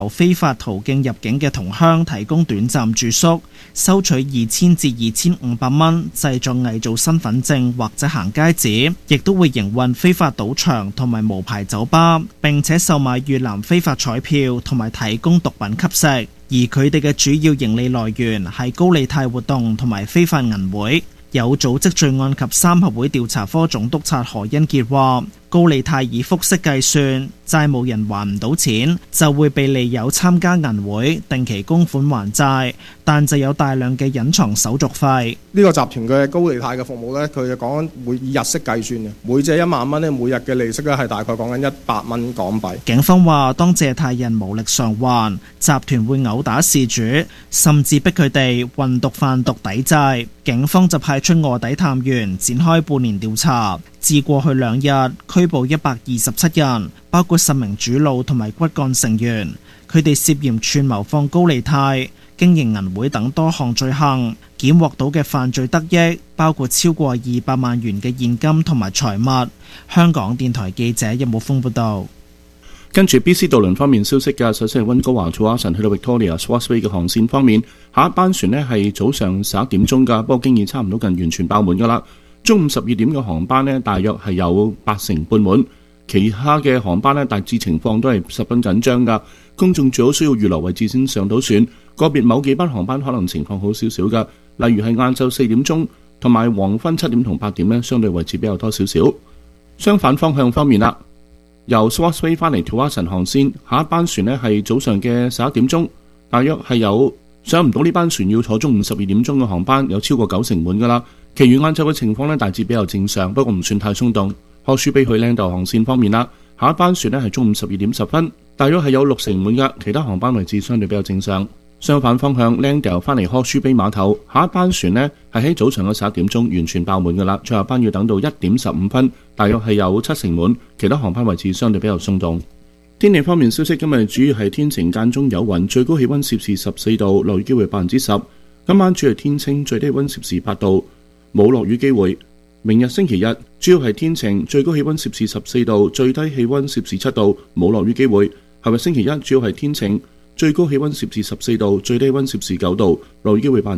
由非法途徑入境嘅同鄉提供短暫住宿，收取2000至2500蚊，製作偽造身份證或者行街紙，亦都會營運非法賭場同埋無牌酒吧，並且售賣越南非法彩票同埋提供毒品吸食。而佢哋嘅主要盈利來源係高利貸活動同埋非法銀會。有組織罪案及三合會調查科總督察何恩傑話，高利貸以複式計算，債務人還唔到錢，就會被利誘參加銀會，定期供款還債，但就有大量嘅隱藏手續費。 呢個集團嘅高利貸嘅服務呢，佢就講緊會以日式計算嘅，每借1萬蚊呢，每日嘅利息呢係大概講緊100蚊港幣。 警方話，當借貸人無力償還，集團會毆打事主，甚至逼佢哋運毒販毒抵債。警方就派出臥底探員展開半年調查，至過去2日拘捕127人，包括10名主腦同埋骨幹成員，佢哋涉嫌串謀放高利貸、經營銀會等多項罪行，檢獲到嘅犯罪得益包括超過200萬元嘅現金同埋財物。香港電台記者任武峰報道。 跟住 BC 渡輪方面消息嘅，首先係溫哥華 Tsawwassen 去到 Victoria Swansea 嘅航線方面，下一班船呢係早上11點鐘㗎，不過經已差唔多近完全爆滿㗎啦。中午12點嘅航班呢，大約係有80%半滿，其他嘅航班呢，大致情況都係十分緊張㗎。公眾最好需要預留位置先上到船，個別某幾班航班可能情況好少少㗎，例如係晏晝4點鐘同埋黃昏7點同8點呢，相對位置比較多少少。相反方向方面啦，由 Swansea 返嚟 Tsawwassen 航線，下一班船呢係早上嘅11點鐘，大約係有上唔到呢班船要坐中午12點鐘嘅航班，有超過90%滿㗎啦。其餘晏晝嘅情況呢，大致比較正常，不過唔算太鬆動。柯舒比去靚豆航線方面啦，下一班船呢係中午12點10分，大約係有60%滿㗎，其他航班位置相對比較正常。相反方向，靚豆返嚟柯舒比碼頭，下一班船呢係喺早上嘅11點鐘完全爆滿㗎啦，最後班要等到1點15分，大約係有70%滿，其他航班位置相對比較鬆動。天氣方面消息，今日主要係天晴間中有雲，最高氣溫攝氏14度，落雨機會10%。今晚主要係天清，最低溫攝氏8度，冇落雨機會。明日星期日主要係天晴，最高氣溫攝氏14度，最低氣溫攝氏7度，冇落雨機會。後日星期一主要係天晴，最高氣溫攝氏14度，最低溫攝氏9度，落雨機會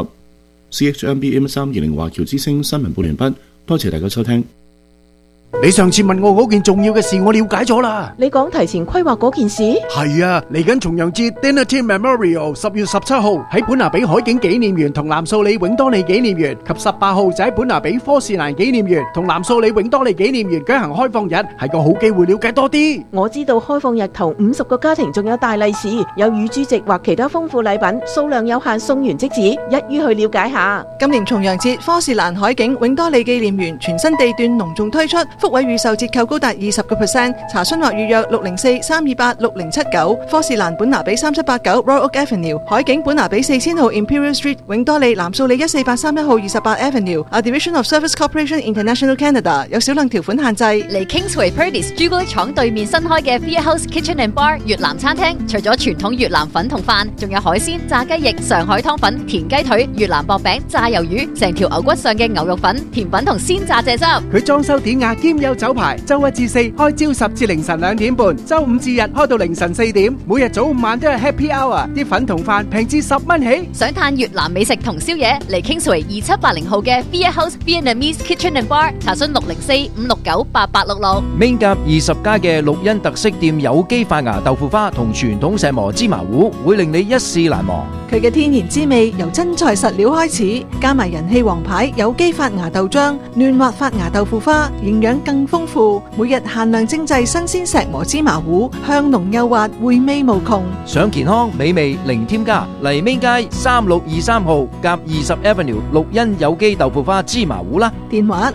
20%。CHMB M320 華僑之聲新聞報完畢，多謝大家收聽。 你上次問我嗰件重要嘅事，我了解咗啦。 你講提前規劃嗰件事？ 係啊，嚟緊重陽節 Dinner Team Memorial 10月17號喺本拿比海景紀念園同藍素里永多利紀念園，及18號就喺本拿比科士蘭紀念園同藍素里永多利紀念園舉行開放日，係個好機會了解多啲。 我知道開放日頭50個家庭仲有大利是，有乳豬席或其他豐富禮品，數量有限，送完即止，一於去了解下。 今年重陽節科士蘭海景永多利紀念園全新地段隆重推出，福位預售折扣高達20%，查詢或預約604-328-6079。科士蘭本拿比3789 Royal Oak Avenue， 海景本拿比4000號 Imperial Street， 永多利藍素里14831號28 Avenue，A Division of Service Corporation International Canada， 有少量條款限制。 嚟 Kingsway Purdy's 朱古力廠對面新開嘅 Via House Kitchen and Bar 越南餐廳，除咗傳統越南粉同飯，仲有海鮮、炸雞翼、上海湯粉、田雞腿、越南薄餅、炸魷魚，成條牛骨上嘅牛肉粉、甜品同鮮炸蔗汁。 佢裝修典雅兼有酒牌，周1至4開朝10至凌晨2點半，周5至日開到凌晨4點，每日早午晚都係 Happy Hour， 啲粉同飯平至10蚊起。 想嘆越南美食同宵夜，嚟 Kingsway 2780號嘅 Via House Vietnamese Kitchen and Bar， 查詢604-569-8866。 Main 甲20家嘅綠茵特色店有機發芽豆腐花同傳統石磨芝麻糊，會令你一試難忘。 佢嘅天然滋味由真材實料開始，加埋人氣王牌有機發芽豆漿、嫩滑發芽豆腐花，營養更豐富。每日限量精製新鮮石磨芝麻糊，香濃幼滑，回味無窮。 想健康美味零添加，嚟 Main 街3623號甲20 Avenue 綠茵有機豆腐花芝麻糊啦。 電話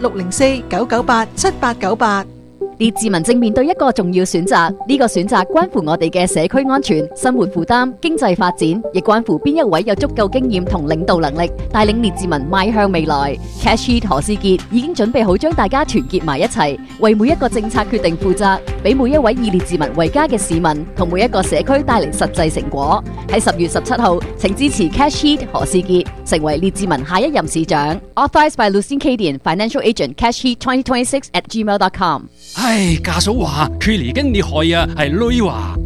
604-998-7898。 列治文正面對一個重要選擇，呢個選擇關乎我哋嘅社區安全、生活負擔、經濟發展，亦關乎邊一位有足夠經驗同領導能力，帶領列治文邁向未來。Cashheed 何士傑已經準備好將大家團結埋一齊，為每一個政策決定負責，俾每一位以列治文為家嘅市民同每一個社區帶嚟實際成果。喺10月17號，請支持 Cashheed 何士傑，成為列治文下一任市長。Authorized by Lucien Cadian, Financial Agent, Cashheed 2026@gmail.com。 唉，家嫂話佢嚟緊你害啊，係女話。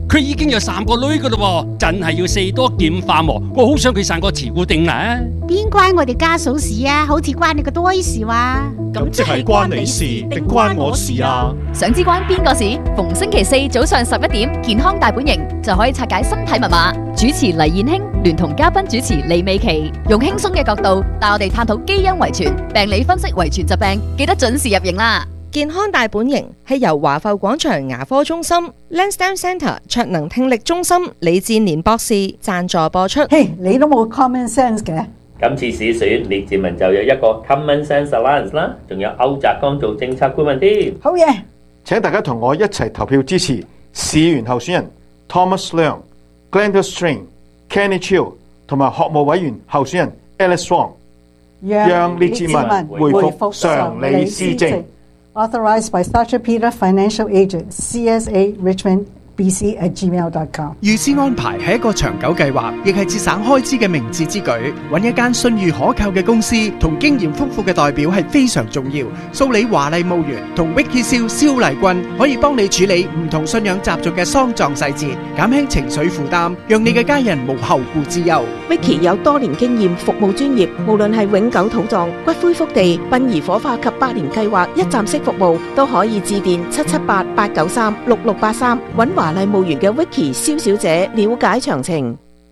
佢已經有3個女噶咯，真係要四多劍化喎。我好想佢生個慈姑定啦。 邊關我哋家嫂事啊？好似關你個堆事哇！ 咁即係關你事定關我事啊？ 想知關邊個事？逢星期4早上11點，健康大本營就可以拆解身體密碼。主持黎燕卿聯同嘉賓主持李美琪，用輕鬆嘅角度帶我哋探討基因遺傳、病理分析遺傳疾病，記得準時入營啦！ 健康大本營係由華埠廣場牙科中心、Lansdowne Centre 卓能聽力中心李志年博士贊助播出。 嘿，你都冇 common sense 嘅。 今次市選，列治文就有一個 Common Sense Alliance 啦，仲有歐澤剛做政策顧問添。 好嘢！ 請大家同我一齊投票支持市議員候選人 Thomas Leung、Glenda String、Kenny Chiu 同埋學務委員候選人 Alice Wong， 讓列治文回復常理施政。 Authorized by Sasha Peter Financial Agent CSA Richmond bc@gmail.com。 預先安排係一個長久計劃，亦係節省開支嘅明智之舉。揾一間信譽可靠嘅公司同經驗豐富嘅代表係非常重要。蘇里華麗墓園同 Vicky 蕭麗君可以幫你處理唔同信仰習俗嘅喪葬細節，減輕情緒負擔，讓你嘅家人無後顧之憂。 Vicky 有多年經驗，服務專業，無論係永久土葬、骨灰福地、殯儀火化及百年計劃一站式服務，都可以致電778-893-6683揾華麗墓園嘅 Vicky 蕭小姐了解詳情。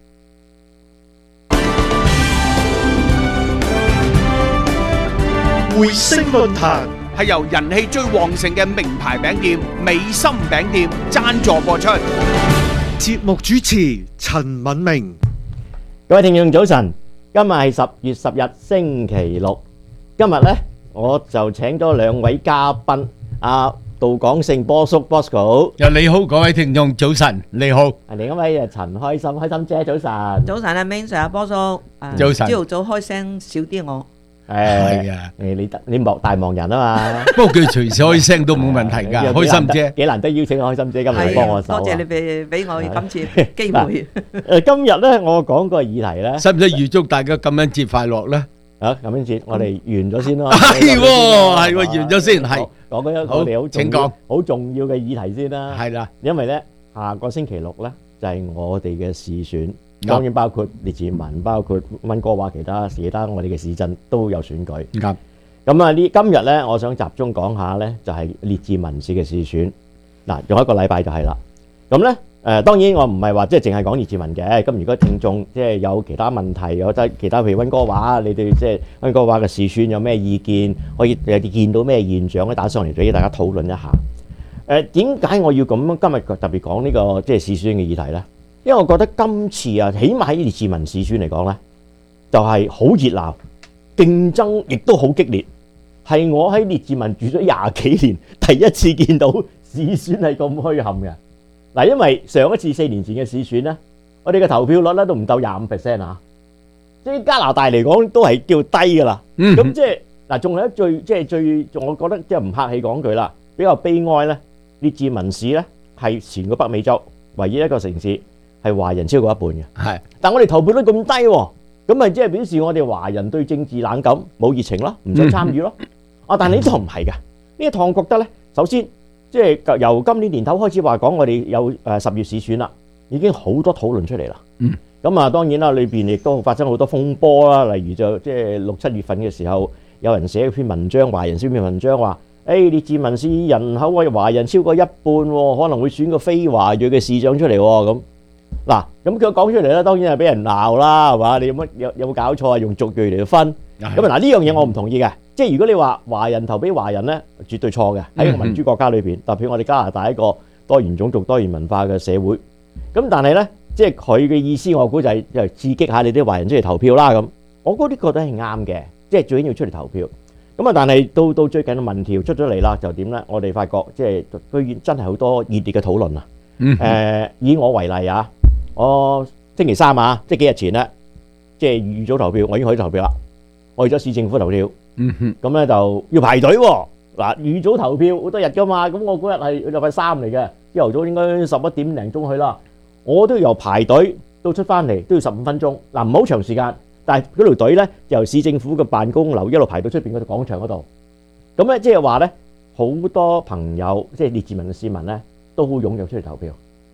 匯星論壇係由人氣最旺盛嘅名牌餅店美心餅店贊助播出。 節目主持陳敏明。 各位聽眾早晨，今日係10月10日星期六。今日呢，我就請咗2位嘉賓，杜港勝波叔 Bosco。 你好，各位聽眾早晨，你好。 另一位係陳開心姐早晨。 早晨啊，Ming Sir波叔。 早晨。 朝早開聲少啲我。 係啊，你大忙人啊嘛。 不過佢隨時開聲都冇問題㗎，開心姐。 幾難得邀請開心姐今日嚟幫我手。 多謝你俾我今次機會。 今日咧，我講個議題咧， 使唔使預祝大家感恩節快樂咧？ 感恩節我哋完咗先咯。 係完咗先，係講緊一個我哋好重要嘅議題先啦。 係啦， 因為咧下個星期六咧就係我哋嘅市選。當然包括列治文，包括溫哥華其他我哋嘅市鎮都有選舉。咁今日咧，我想集中講下咧，就係列治文市嘅市選。嗱，用一個禮拜就係啦。咁咧當然我唔係話即係淨係講列治文嘅。咁如果聽眾即係有其他問題，有得其他譬如溫哥華，你哋即係溫哥華嘅市選有咩意見，可以有啲見到咩現象咧，打上嚟俾大家討論一下。點解我要咁今日特別講呢個即係市選嘅議題咧？因為我覺得今次起碼喺列治文市選嚟講咧，就係好熱鬧，競爭亦都好激烈，係我喺列治文住咗20幾年，第一次見到市選係咁墟冚嘅。嗱，因為上一次4年前嘅市選咧，我哋嘅投票率咧都唔夠25%啊，即係加拿大嚟講都係叫低噶啦。咁即係嗱，仲有最，我覺得即係唔客氣講句啦，比較悲哀咧，列治文市咧係全個北美洲唯一一個城市係華人超過一半嘅，係。但我哋投票率咁低喎，咁咪即係表示我哋華人對政治冷感，冇熱情咯，唔想參與咯。但係呢趟唔係嘅，呢一趟覺得咧，首先即係由今年年頭開始話講，我哋有10月市選啦，已經好多討論出嚟啦。咁當然啦，裏邊亦都發生好多風波啦，例如就即係6、7月份嘅時候，有人寫一篇文章，華人寫篇文章話，列治文市人口華人超過一半，可能會選個非華裔嘅市長出嚟咁。嗱，咁佢講出嚟咧，當然係俾人鬧啦，係嘛？你有冇搞錯啊？用族裔嚟分咁嗱，呢樣嘢我唔同意嘅。即係如果你話華人投俾華人咧，絕對錯嘅。喺一個民主國家裏邊，特別我哋加拿大一個多元種族、多元文化嘅社會。咁但係咧，即係佢嘅意思，我估就係刺激下你啲華人出嚟投票啦。咁我嗰啲覺得係啱嘅，即係最緊要出嚟投票。咁但係到最近嘅民調出咗嚟啦，就點咧？我哋發覺即係居然真係好多熱烈嘅討論啊！以我為例啊。我星期3啊，即係幾日前咧，即係預早投票，我已經可以投票啦。我去咗市政府投票，咁咧就要排隊喎。嗱，預早投票好多日噶嘛，咁我嗰日係禮拜3嚟嘅，朝頭早應該11點零鐘去啦。我都由排隊到出翻嚟都要15分鐘，嗱唔好長時間，但係嗰條隊咧由市政府嘅辦公樓一路排到出邊嗰個廣場嗰度。咁咧即係話咧，好多朋友即係列治文嘅市民咧都好踴躍出嚟投票。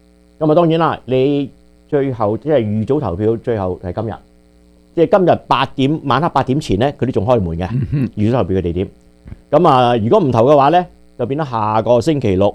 咁啊當然啦，你最後即係預早投票，最後係今日，即係今日晚黑8點前咧，佢哋仲開門嘅預早投票嘅地點。咁啊，如果唔投嘅話咧，就變咗下個星期六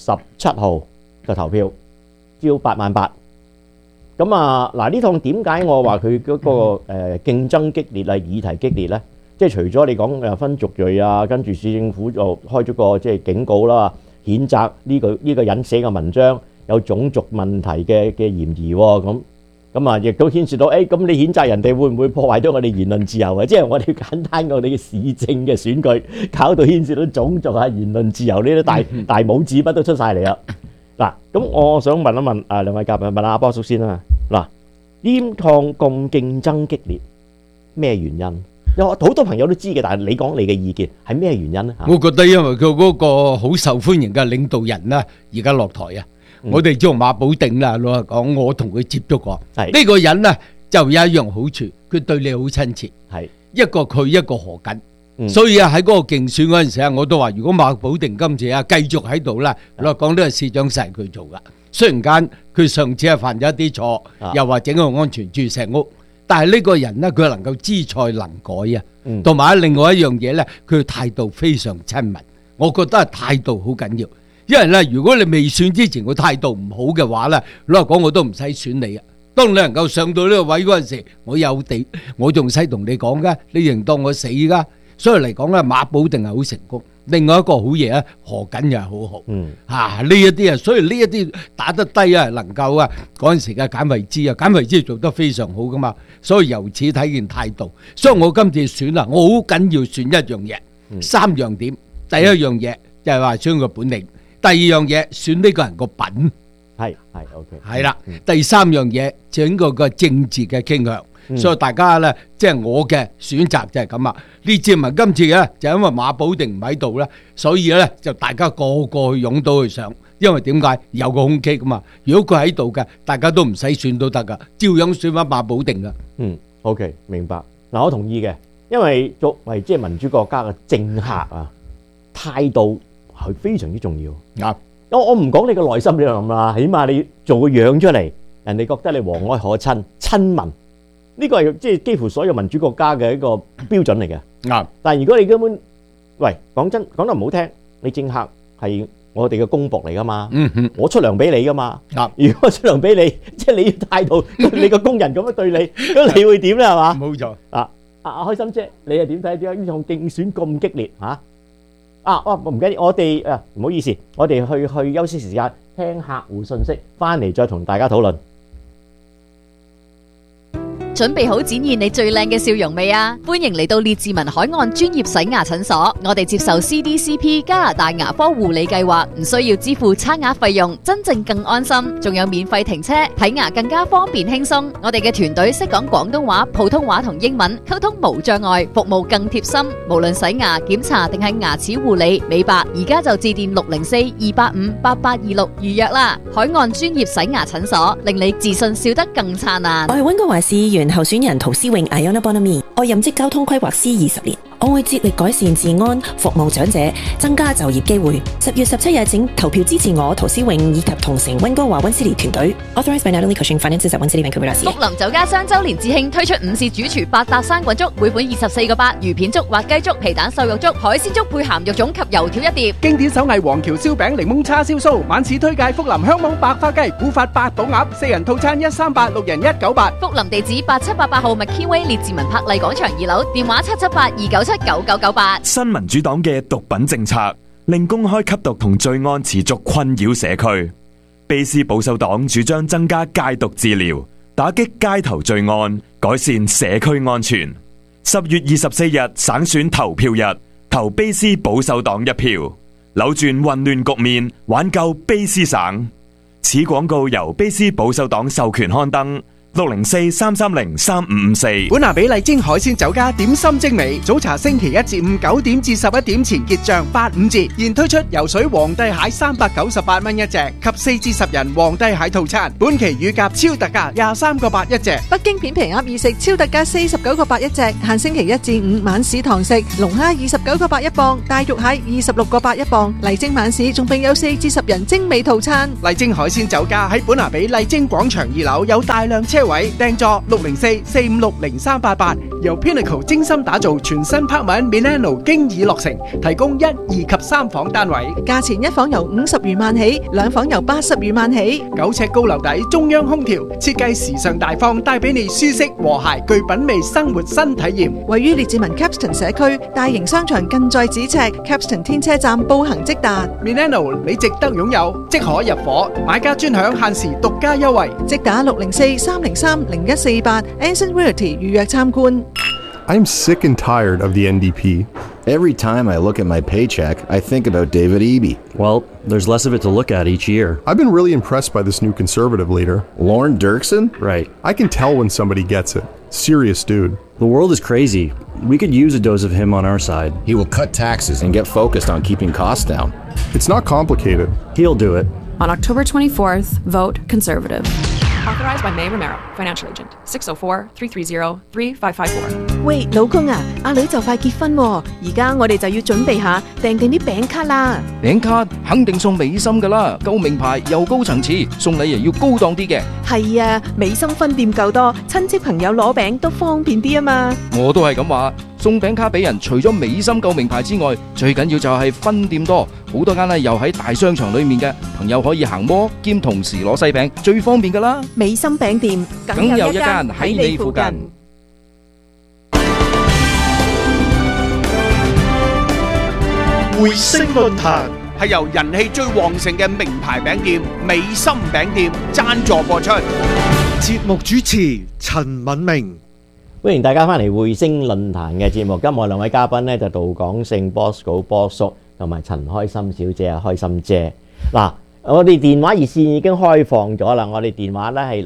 17號就投票，朝8晚8。咁啊，嗱呢趟點解我話佢嗰個競爭激烈啊、議題激烈咧？即係除咗你講分族裔啊，跟住市政府就開咗個即係警告啦，譴責呢個人寫嘅文章有種族問題嘅嫌疑喎。咁啊，亦都牽涉到咁你譴責人哋會唔會破壞咗我哋言論自由啊？即係我哋簡單我哋嘅市政嘅選舉，搞到牽涉到種族啊、言論自由呢啲大拇指筆都出晒嚟啦。嗱，咁我想問一問兩位嘉賓，問阿波叔先啦。嗱，呢趟咁競爭激烈，咩原因？有好多朋友都知嘅，但係你講你嘅意見係咩原因咧？ 我覺得因為佢嗰個好受歡迎嘅領導人咧，而家落台啊！我哋叫馬保定啦，老實講，我同佢接觸過。呢個人咧就有一樣好處，佢對你好親切。係一個佢一個何緊，所以啊喺嗰個競選嗰陣時啊，我都話如果馬保定今次啊繼續喺度啦，老實講呢個市長實係佢做噶。雖然間佢上次係犯咗一啲錯，又話整個安全住石屋，但係呢個人咧佢能夠知錯能改啊，同埋另外一樣嘢咧，佢態度非常親民，我覺得係態度好緊要。因為咧，如果你未選之前個態度唔好嘅話咧，老實講我都唔使選你啊。當你能夠上到呢個位嗰陣時，我仲使同你講噶，你仍當我死噶。所以嚟講咧，馬保定係好成功。另外一個好嘢咧，何錦又係好好呢一啲啊，所以呢一啲打得低啊，能夠啊嗰陣時嘅簡惠枝啊，簡惠枝做得非常好噶嘛。所以由此睇見態度。所以我今次選啊，我好緊要選一樣嘢，3樣點。第一樣嘢就係話選個本領。第二樣嘢選呢個人個品，係 OK， 係啦。第三樣嘢整個政治嘅傾向，所以大家咧即係我嘅選擇就係咁啊。呢次咪今次嘅就因為馬保定唔喺度咧，所以咧就大家個個去湧到去上，因為點解有個空隙噶嘛。如果佢喺度嘅，大家都唔使選都得噶，照樣選翻馬保定噶。 OK， 明白。嗱，我同意嘅，因為作為即係民主國家嘅政客啊，態度係非常之重要。我唔講你個內心你諗啦，起碼你做個樣出嚟，人哋覺得你和藹可親、親民，呢個係即係幾乎所有民主國家嘅一個標準嚟嘅。但係如果你根本，喂，講真講得唔好聽，你政客係我哋嘅公僕嚟噶嘛，我出糧俾你噶嘛。如果我出糧俾你，即係你態度對你個工人咁樣對你，咁你會點咧？係嘛？冇錯。開心姐，你又點睇？點解呢場競選咁激烈嚇？唔緊要，我哋唔好意思，我哋去休息時間聽客戶信息，翻嚟再同大家討論。 準備好展現你最靚嘅笑容未啊？歡迎嚟到列治文海岸專業洗牙診所，我哋接受 CDCP 加拿大牙科護理計劃，唔需要支付餐額費用，真正更安心，仲有免費停車，睇牙更加方便輕鬆。我哋嘅團隊識講廣東話、普通話同英文，溝通無障礙，服務更貼心。無論洗牙、檢查定係牙齒護理、美白，而家就致電604-285-8826預約啦。海岸專業洗牙診所，令你自信笑得更燦爛。 我係溫哥華市議員候選人陶思穎 Iona Bonami， 我任職交通規劃師20年，我會致力改善治安，服務長者，增加就業機會。10月17日請投票支持我陶思穎以及同城溫哥華溫斯利團隊。Authorized by Natalie Cushing Finances at 溫斯利 Vancouver。 福林酒家雙週年致慶推出午市主廚百搭生滾粥，每款24個8，魚片粥、滑雞粥、皮蛋瘦肉粥、海鮮粥配鹹肉粽及油條一碟。 經典手藝黃橋燒餅、檸檬叉燒酥，晚市推介福林香網白花雞、古法八寶鴨，4人套餐138，6人198。 福林地址8788號McKeeway 列治文柏麗廣場2樓，電話778-297-9998。 新民主黨嘅毒品政策令公開吸毒同罪案持續困擾社區。卑斯保守黨主張增加戒毒治療，打擊街頭罪案，改善社區安全。10月24日省選投票日，投卑斯保守黨一票，扭轉混亂局面，挽救卑斯省。此廣告由卑斯保守黨授權刊登， 604-330-3554。 本拿比麗晶海鮮酒家點心精美，早茶星期1至5 9點至11點前結賬85折，現推出游水皇帝蟹398蚊一隻及4至10人皇帝蟹套餐，本期乳鴿超特價23個8一隻。 北京片皮鴨意食超特價49個8一隻，限星期1至5晚市堂食，龍蝦29個8一磅，大肉蟹26個8一磅。麗晶晚市仲並有4至10人精美套餐。 麗晶海鮮酒家喺本拿比麗晶廣場2樓有大量車位，訂座604-456-0388，由 Pinnacle 精心打造全新拍文 Milano 經已落成，提供1、2及3房單位， 價錢一房由50餘萬起，2房由80餘萬起。 9尺高樓底中央空調，設計時尚大方，帶俾你舒適和諧具品味生活新體驗。 位於列治文 Capston 社區，大型商場近在咫尺 ，Capston 天車站步行即達。 Milano 你值得擁有，即可入伙，買家專享限時獨家優惠， 即打604-303-0148 Anson Realty 預約參觀。 I'm sick and tired of the NDP. Every time I look at my paycheck, I think about David Eby. Well, there's less of it to look at each year. I've been really impressed by this new conservative leader. Lorne Dirksen? Right. I can tell when somebody gets it. Serious dude. The world is crazy. We could use a dose of him on our side. He will cut taxes and get focused on keeping costs down. It's not complicated. He'll do it. On October 24th, vote Conservative. Authorized by May Romero, Financial Agent, 604-330-3554. 喂，老公啊，阿女就快結婚喎，而家我哋就要準備下訂定啲餅卡啦。 餅卡肯定送美心噶啦，夠名牌又高層次，送禮又要高檔啲嘅。 係啊，美心分店夠多，親戚朋友攞餅都方便啲啊嘛。 我都係咁話，送餅卡俾人，除咗美心夠名牌之外，最緊要就係分店多，好多間咧又喺大商場裏面嘅，朋友可以行摩兼同時攞西餅，最方便噶啦。 美心餅店梗有一間喺你附近。 匯星論壇係由人氣最旺盛嘅名牌餅店美心餅店贊助播出。 節目主持陳敏明。 歡迎大家翻嚟匯星論壇嘅節目。今日我兩位嘉賓呢，就杜港勝 Bosco 波叔同埋陳開心小姐開心姐。嗱，我哋電話熱線已經開放咗啦，我哋電話咧係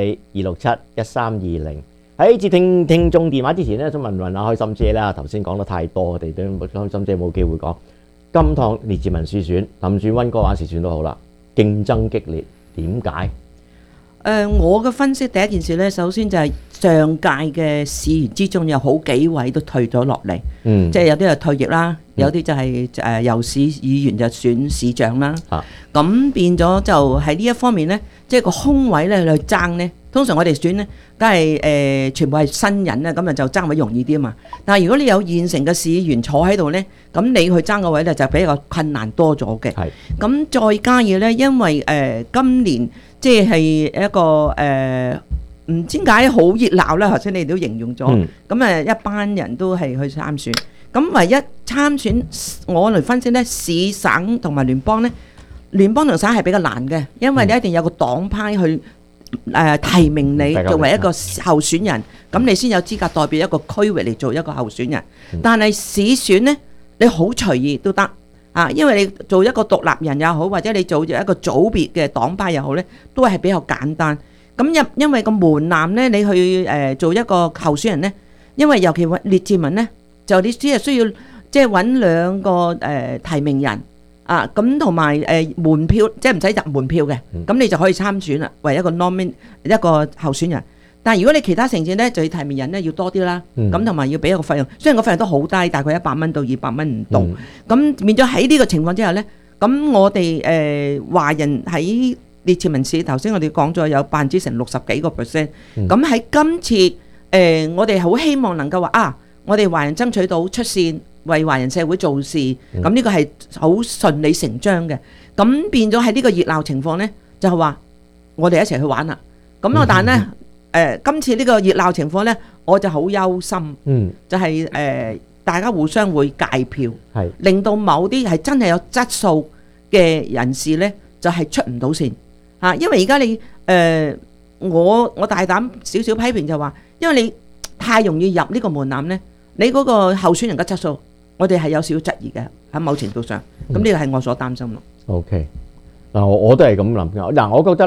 604-267-1320。喺接聽眾電話之前咧，想問阿開心姐啦。頭先講得太多，我哋都開心姐冇機會講。今趟列治文市選，甚至溫哥華市選都好啦，競爭激烈，點解？ 我嘅分析第一件事咧，首先就係上屆嘅市員之中有好幾位都退咗落嚟，即係有啲係退役啦，有啲就係由市議員就選市長啦。咁變咗就喺呢一方面咧，即係個空位咧去爭咧，通常我哋選咧都係全部係新人啦，咁啊就爭位容易啲啊嘛。但係如果你有現成嘅市議員坐喺度咧，咁你去爭個位咧就比較困難多咗嘅。咁再加嘢咧，因為今年即係一個唔知點解好熱鬧啦，頭先你哋都形容咗，咁一班人都係去參選。咁唯一參選，我嚟分析咧，市省同埋聯邦咧，聯邦同省係比較難嘅，因為你一定有個黨派去提名你作為一個候選人，咁你先有資格代表一個區域嚟做一個候選人。但係市選咧，你好隨意都得。因為你做一個獨立人也好，或者你做一個組別嘅黨派又好咧，都係比較簡單。咁因為個門檻咧，你去做一個候選人咧，因為尤其列治文咧，就你只係需要即係揾2個提名人咁同埋門票，即係唔使入門票嘅，咁你就可以參選啦，為一個 nominee 一個候選人。但係如果你其他城市咧，就要提名人咧要多啲啦，咁同埋要俾一個費用，雖然個費用都好低，大概100蚊到200蚊唔到。咁變咗喺呢個情況之下咧，咁我哋華人喺列治文市頭先我哋講咗有60幾個%。咁喺今次我哋好希望能夠話我哋華人爭取到出線，為華人社會做事，咁呢個係好順理成章嘅。咁變咗喺呢個熱鬧情況咧，就係話我哋一齊去玩啦。咁但係咧。今次呢個熱鬧情況呢，我就好憂心，就係大家互相會界票，令到某啲係真係有質素嘅人士呢，就係出唔到線因為而家你我大膽少少批評就話，因為你太容易入呢個門檻呢，你嗰個候選人嘅質素，我哋係有少少質疑嘅喺某程度上，咁呢個係我所擔心咯。 OK，嗱我都係咁諗嘅。嗱，我覺得呢。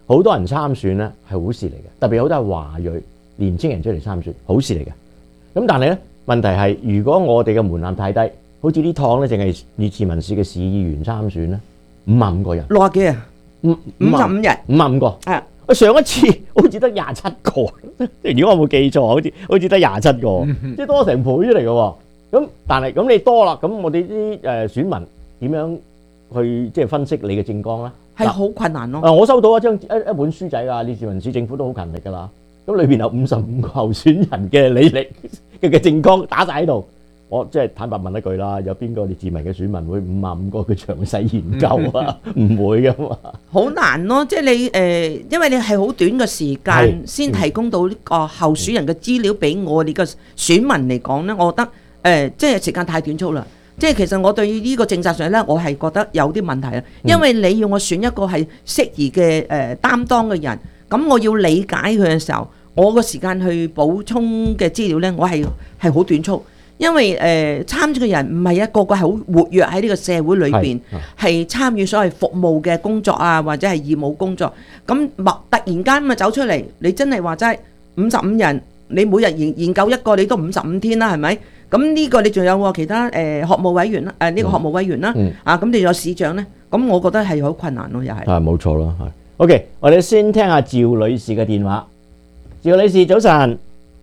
好多人參選咧係好事嚟嘅，特別好多係華裔年青人出嚟參選，好事嚟嘅。咁但係咧問題係，如果我哋嘅門檻太低，好似呢趟咧淨係列治文市嘅市議員參選咧，55個人 ，60幾啊，55人 ，55個。我上一次好似得27個，如果我冇記錯，好似得27個，即係多成倍出嚟嘅喎。咁但係咁你多啦，咁我哋啲選民點樣去即係分析你嘅政綱咧？ 係好困難咯。 我收到一本書仔㗎，列治文市政府都好勤力㗎啦。咁裏邊有55個候選人嘅履歷嘅政綱打晒喺度。我即係坦白問一句啦，有邊個列治文嘅選民會55個佢詳細研究啊？唔會㗎嘛。好難咯，即係你因為你係好短嘅時間先提供到呢個候選人嘅資料俾我哋嘅選民嚟講咧，我覺得即係時間太短促啦。即係其實我對呢個政策上咧，我係覺得有啲問題啊。因為你要我選一個係適宜嘅擔當嘅人，咁我要理解佢嘅時候，我個時間去補充嘅資料咧，我係好短促。因為參選嘅人唔係一個個係好活躍喺呢個社會裏邊，係參與所謂服務嘅工作啊，或者係義務工作。咁突然間咁啊走出嚟，你真係話齋55人，你每日研究一個，你都55天啦，係咪？咁呢個你仲有其他學務委員啦，呢個學務委員啦，咁你有市長咧，咁我覺得係好困難咯，又係。 冇錯咯，係。OK， 我哋先聽下趙女士嘅電話。趙女士早晨。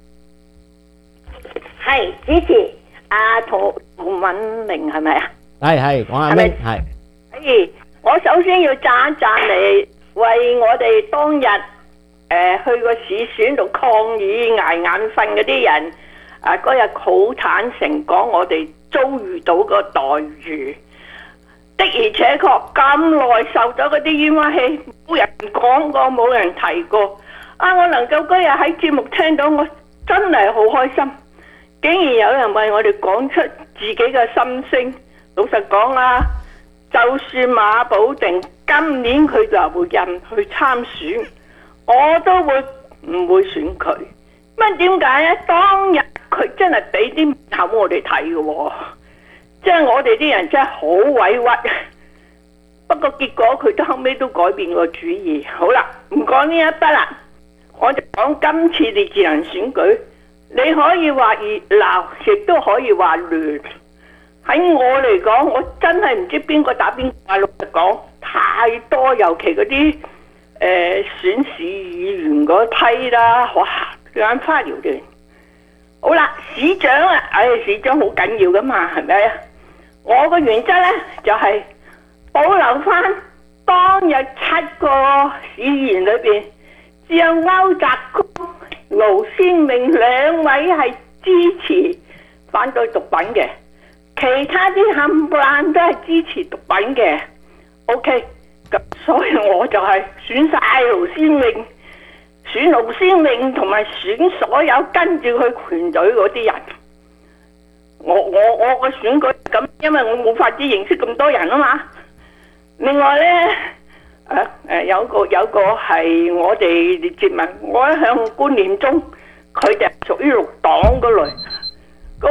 係主持陶敏玲係咪啊？ 係講阿明係。 我首先要讚一讚你，為我哋當日去個市選度抗議捱眼瞓嗰啲人，嗰日好坦誠講我哋遭遇到個待遇，的而且確咁耐受咗嗰啲冤屈氣，冇人講過，冇人提過。我能夠嗰日喺節目聽到，我真係好開心。竟然有人為我哋講出自己嘅心聲。老實講啦，就算馬保定今年佢就會任去參選，我都會唔會選佢？乜點解咧？當日佢真係俾啲面口我哋睇嘅，即係我哋啲人真係好委屈。不過結果佢都後尾都改變個主意。好啦，唔講呢一筆啦，我就講今次列治文選舉。你可以話熱鬧，亦都可以話亂。喺我嚟講，我真係唔知邊個打邊個。老實講，太多，尤其嗰啲選市議員嗰批啦，哇，眼花繚亂。好啦，市長啊，市長好緊要噶嘛，係咪啊？我個原則呢，就係保留翻當日7個市議員裏邊，只有歐澤公、盧先明2位係支持反對毒品嘅，其他啲冚唪唥都係支持毒品嘅。OK， 咁所以我就係選晒盧先明，選盧先明同埋選所有跟住佢團隊嗰啲人。我個選舉咁，因為我冇法子認識咁多人啊嘛。另外呢，有個係我哋列治文，我一向觀念中佢哋係屬於綠黨嗰類，個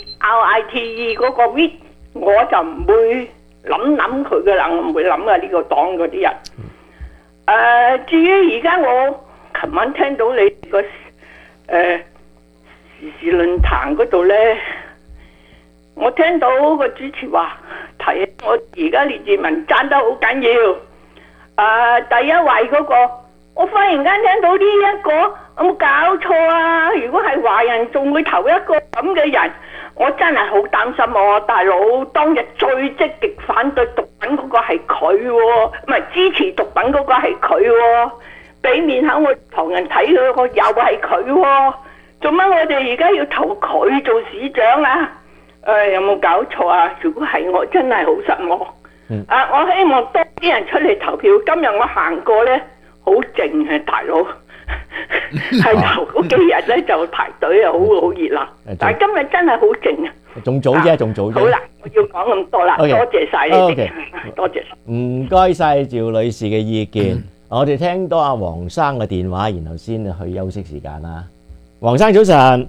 RITE 嗰個 RITE 我就唔會諗佢嘅啦，我唔會諗嘅呢個黨嗰啲人。至於而家我琴晚聽到你個時事論壇嗰度呢，我聽到個主持話提我而家列治文爭得好緊要。第一位嗰個，我忽然間聽到呢一個，有冇搞錯啊？如果係華人，仲會投一個咁嘅人，我真係好擔心我大佬。當日最積極反對毒品嗰個係佢，唔係支持毒品嗰個係佢，俾面口我旁人睇佢個又係佢，做乜我哋而家要投佢做市長啊？有冇搞錯啊？如果係我，真係好失望。我希望多啲人出嚟投票。今日我行過咧，好靜嘅大佬，係頭嗰幾日咧就排隊啊，好熱鬧。但係今日真係好靜啊！ 仲早啫，仲早啫。 好啦，我要講咁多啦，多謝晒你哋，多謝。 唔該晒趙女士嘅意見。我哋聽到阿黃生嘅電話，然後先去休息時間啦。黃生早晨。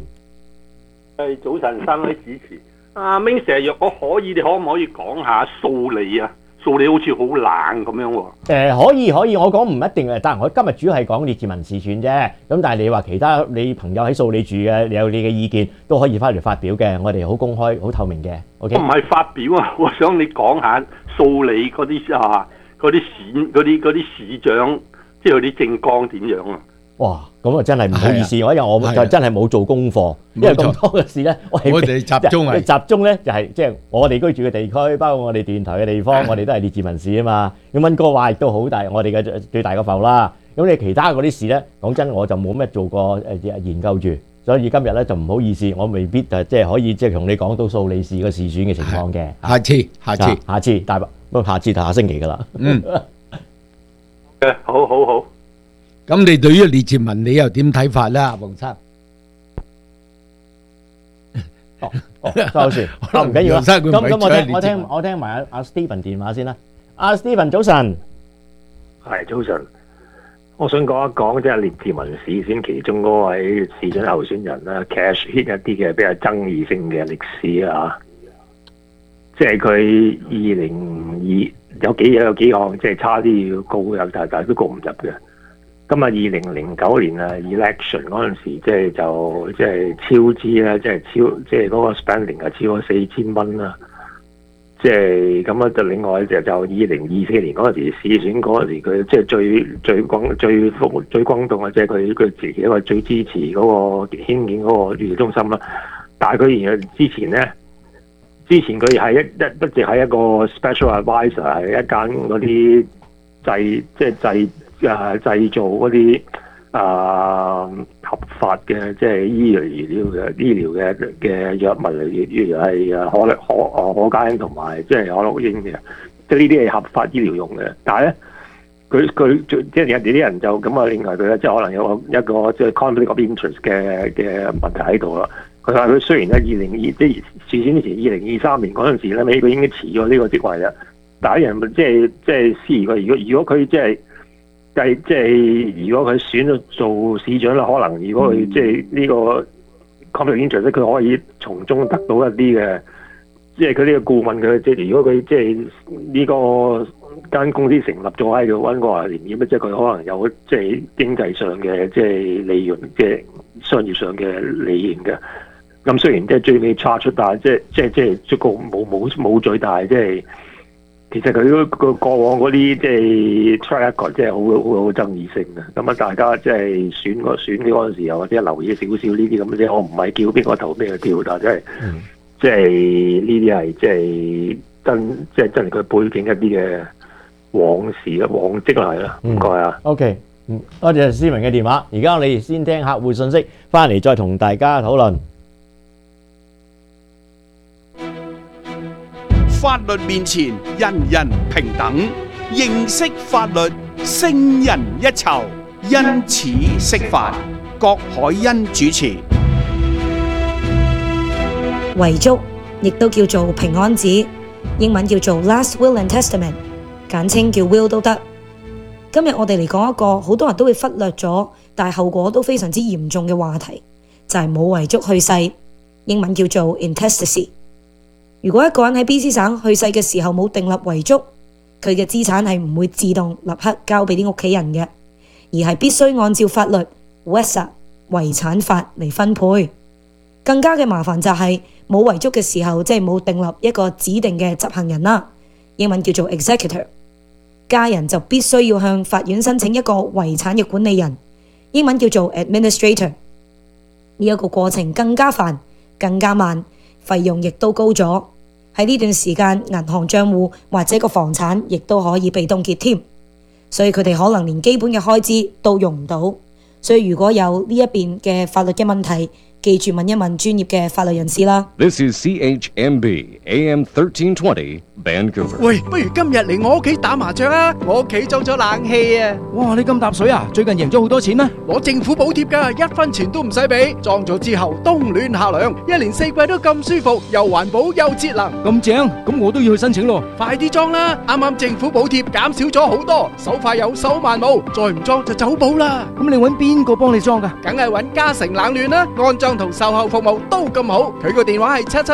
早晨，3位主持。阿明成日約我可以，你可唔可以講下數理啊？ 數理好似好冷咁樣喎。 可以，我講唔一定嘅，但係我今日主要係講列治文試選啫。咁但係你話其他你朋友喺數理住嘅，你有你嘅意見都可以翻嚟發表嘅，我哋好公開、好透明嘅。OK。我唔係發表啊，我想你講下數理嗰啲市長，即係佢啲政綱點樣啊？ 哇！咁啊真係唔好意思，因為我就真係冇做功課，因為咁多嘅事咧，我哋集中咧就係即係我哋居住嘅地區，包括我哋電台嘅地方，我哋都係列治文市啊嘛。咁溫哥華亦都好大，我哋嘅最大嘅埠啦。咁你其他嗰啲事咧，講真我就冇咩做過研究住，所以今日咧就唔好意思，我未必即係可以即係同你講到數理市嘅試選嘅情況嘅。下次，大不過下次就下星期噶啦。 好。 咁你對於列治文你又點睇法咧，阿黃生？ 收線，唔緊要啦。咁我聽埋阿 Stephen 電話先啦。阿 Stephen 早晨， 係早晨。我想講一講即係列治文市選其中嗰位市長候選人啦 ，Kash hit 一啲嘅比較爭議性嘅歷史啊。即係佢2002有幾項即係差啲要告入，但係都告唔入嘅。咁啊，2009年啊 election 嗰陣時，即係超支啦，即係嗰個 spending 係超過4000蚊啦。即係咁啊，就另外就2024年嗰陣時試選嗰陣時，佢即係最轟動嘅，即係佢自己一個最支持嗰個興建嗰個預測中心啦。但係佢而家之前佢係一直係一個 special advisor， 係一間嗰啲製造嗰啲合法嘅即係醫療嘅藥物嚟，例如係可卡因同埋即係可樂英嘅，即係呢啲係合法醫療用嘅。但係咧，佢即係有啲人就咁啊，另外佢咧即係可能有一個即係 conflict of interest 嘅問題喺度啦。佢話佢雖然咧即係試選之前2023年嗰陣時咧，美國已經辭咗呢個職位啦，但係人即係思過，如果佢即係如果佢選咗做市長啦，可能如果佢即係呢個 conflict interest，佢可以從中得到一啲嘅，即係佢呢個顧問佢即係如果佢即係呢個間公司成立咗喺度溫哥華連業，即係佢可能有即係經濟上嘅即係利潤，即係商業上嘅利潤嘅。咁雖然即係最尾差出，但係即係個冇最大，即係其實佢個過往嗰啲即係 track record 即係好爭議性嘅。咁啊，大家即係選嗰陣時又或者留意少少呢啲咁，即係我唔係叫邊個投邊個票，但係即係呢啲係即係真係佢背景一啲嘅往事嘅往績嚟啦。唔該啊。 OK， 多謝思明嘅電話。而家我哋先聽客戶信息，翻嚟再同大家討論。 法律面前，人人平等。認識法律，勝人一籌。因此釋法，郭海恩主持。 遺囑亦都叫做平安紙，英文叫做 Last Will and Testament， 簡稱叫 Will 都得。今日我哋嚟講一個好多人都會忽略咗，但係後果都非常之嚴重嘅話題，就係冇遺囑去世，英文叫做 intestacy。如果一個人喺 BC 省去世嘅時候冇訂立遺囑，佢嘅資產係唔會自動立刻交俾啲屋企人嘅，而係必須按照法律 Western 遺產法嚟分配。更加嘅麻煩就係冇遺囑嘅時候，即係冇訂立一個指定嘅執行人啦，英文叫做 executor。家人就必須要向法院申請一個遺產嘅管理人，英文叫做 administrator。呢一個過程更加煩、更加慢，費用亦都高咗。喺呢段時間，銀行帳戶或者個房產亦都可以被凍結添，所以佢哋可能連基本嘅開支都用唔到。所以如果有呢一邊嘅法律嘅問題，記住問一問專業嘅法律人士啦。 This is CHMB AM 1320 Vancouver。 喂，不如今日嚟我屋企打麻雀啊！我屋企裝咗冷氣啊！ 哇，你咁搭水啊？最近贏咗好多錢啊？ 攞政府補貼㗎，1分錢都唔使俾。裝咗之後冬暖夏涼，一年4季都咁舒服，又環保又節能。 咁正，咁我都要去申請咯。 快啲裝啦！啱啱政府補貼減少咗好多，手快有手慢冇，再唔裝就走寶啦。 咁你揾邊個幫你裝㗎？ 梗係揾嘉誠冷暖啦，安裝裝同售後服務都咁好。佢個電話係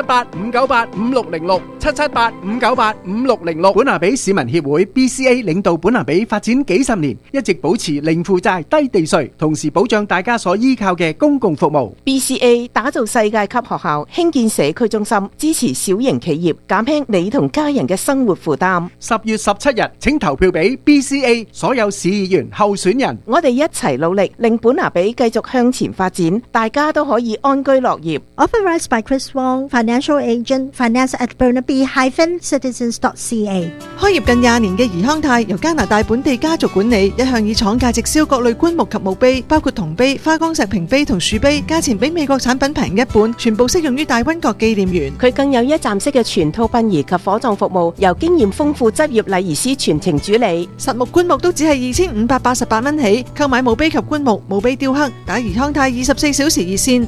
778-598-5606，778-598-5606。本拿比市民協會 BCA 領導本拿比發展幾十年，一直保持零負債、低地稅，同時保障大家所依靠嘅公共服務。 BCA 打造世界級學校，興建社區中心，支持小型企業，減輕你同家人嘅生活負擔。 10月17日，請投票俾 BCA 所有市議員候選人。 我哋一齊努力，令本拿比繼續向前發展，大家都可以安居樂業。 Authorized by Chris Wong, Financial Agent, Finance at Burnaby-Citizens.ca。 開業近20年嘅怡康泰由加拿大本地家族管理，一向以廠價直銷各類棺木及墓碑，包括銅碑、花崗石屏碑同樹碑，價錢比美國產品平一半，全部適用於大溫國紀念園。 佢更有一站式嘅全套殯儀及火葬服務，由經驗豐富執業禮儀師全程主理。 實木棺木都只係2588蚊起，購買墓碑及棺木、墓碑雕刻，打怡康泰24小時熱線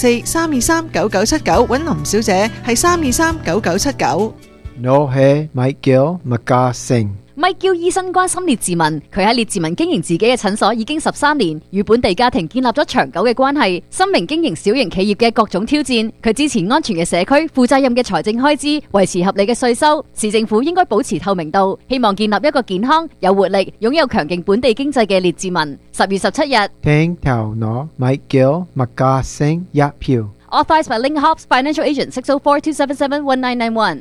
604-323-9979，揾林小姐係323-9979。 我係 Michael McGarsing。 Michael 醫生關心列治文，佢喺列治文經營自己嘅診所已經13年，與本地家庭建立咗長久嘅關係。深明經營小型企業嘅各種挑戰，佢支持安全嘅社區、負責任嘅財政開支、維持合理嘅稅收。市政府應該保持透明度，希望建立一個健康、有活力、擁有強勁本地經濟嘅列治文。10月17日， 聽頭我 Michael McGarsing 一票。 Authorized by Link Hobbs Financial Agent 604-277-1991。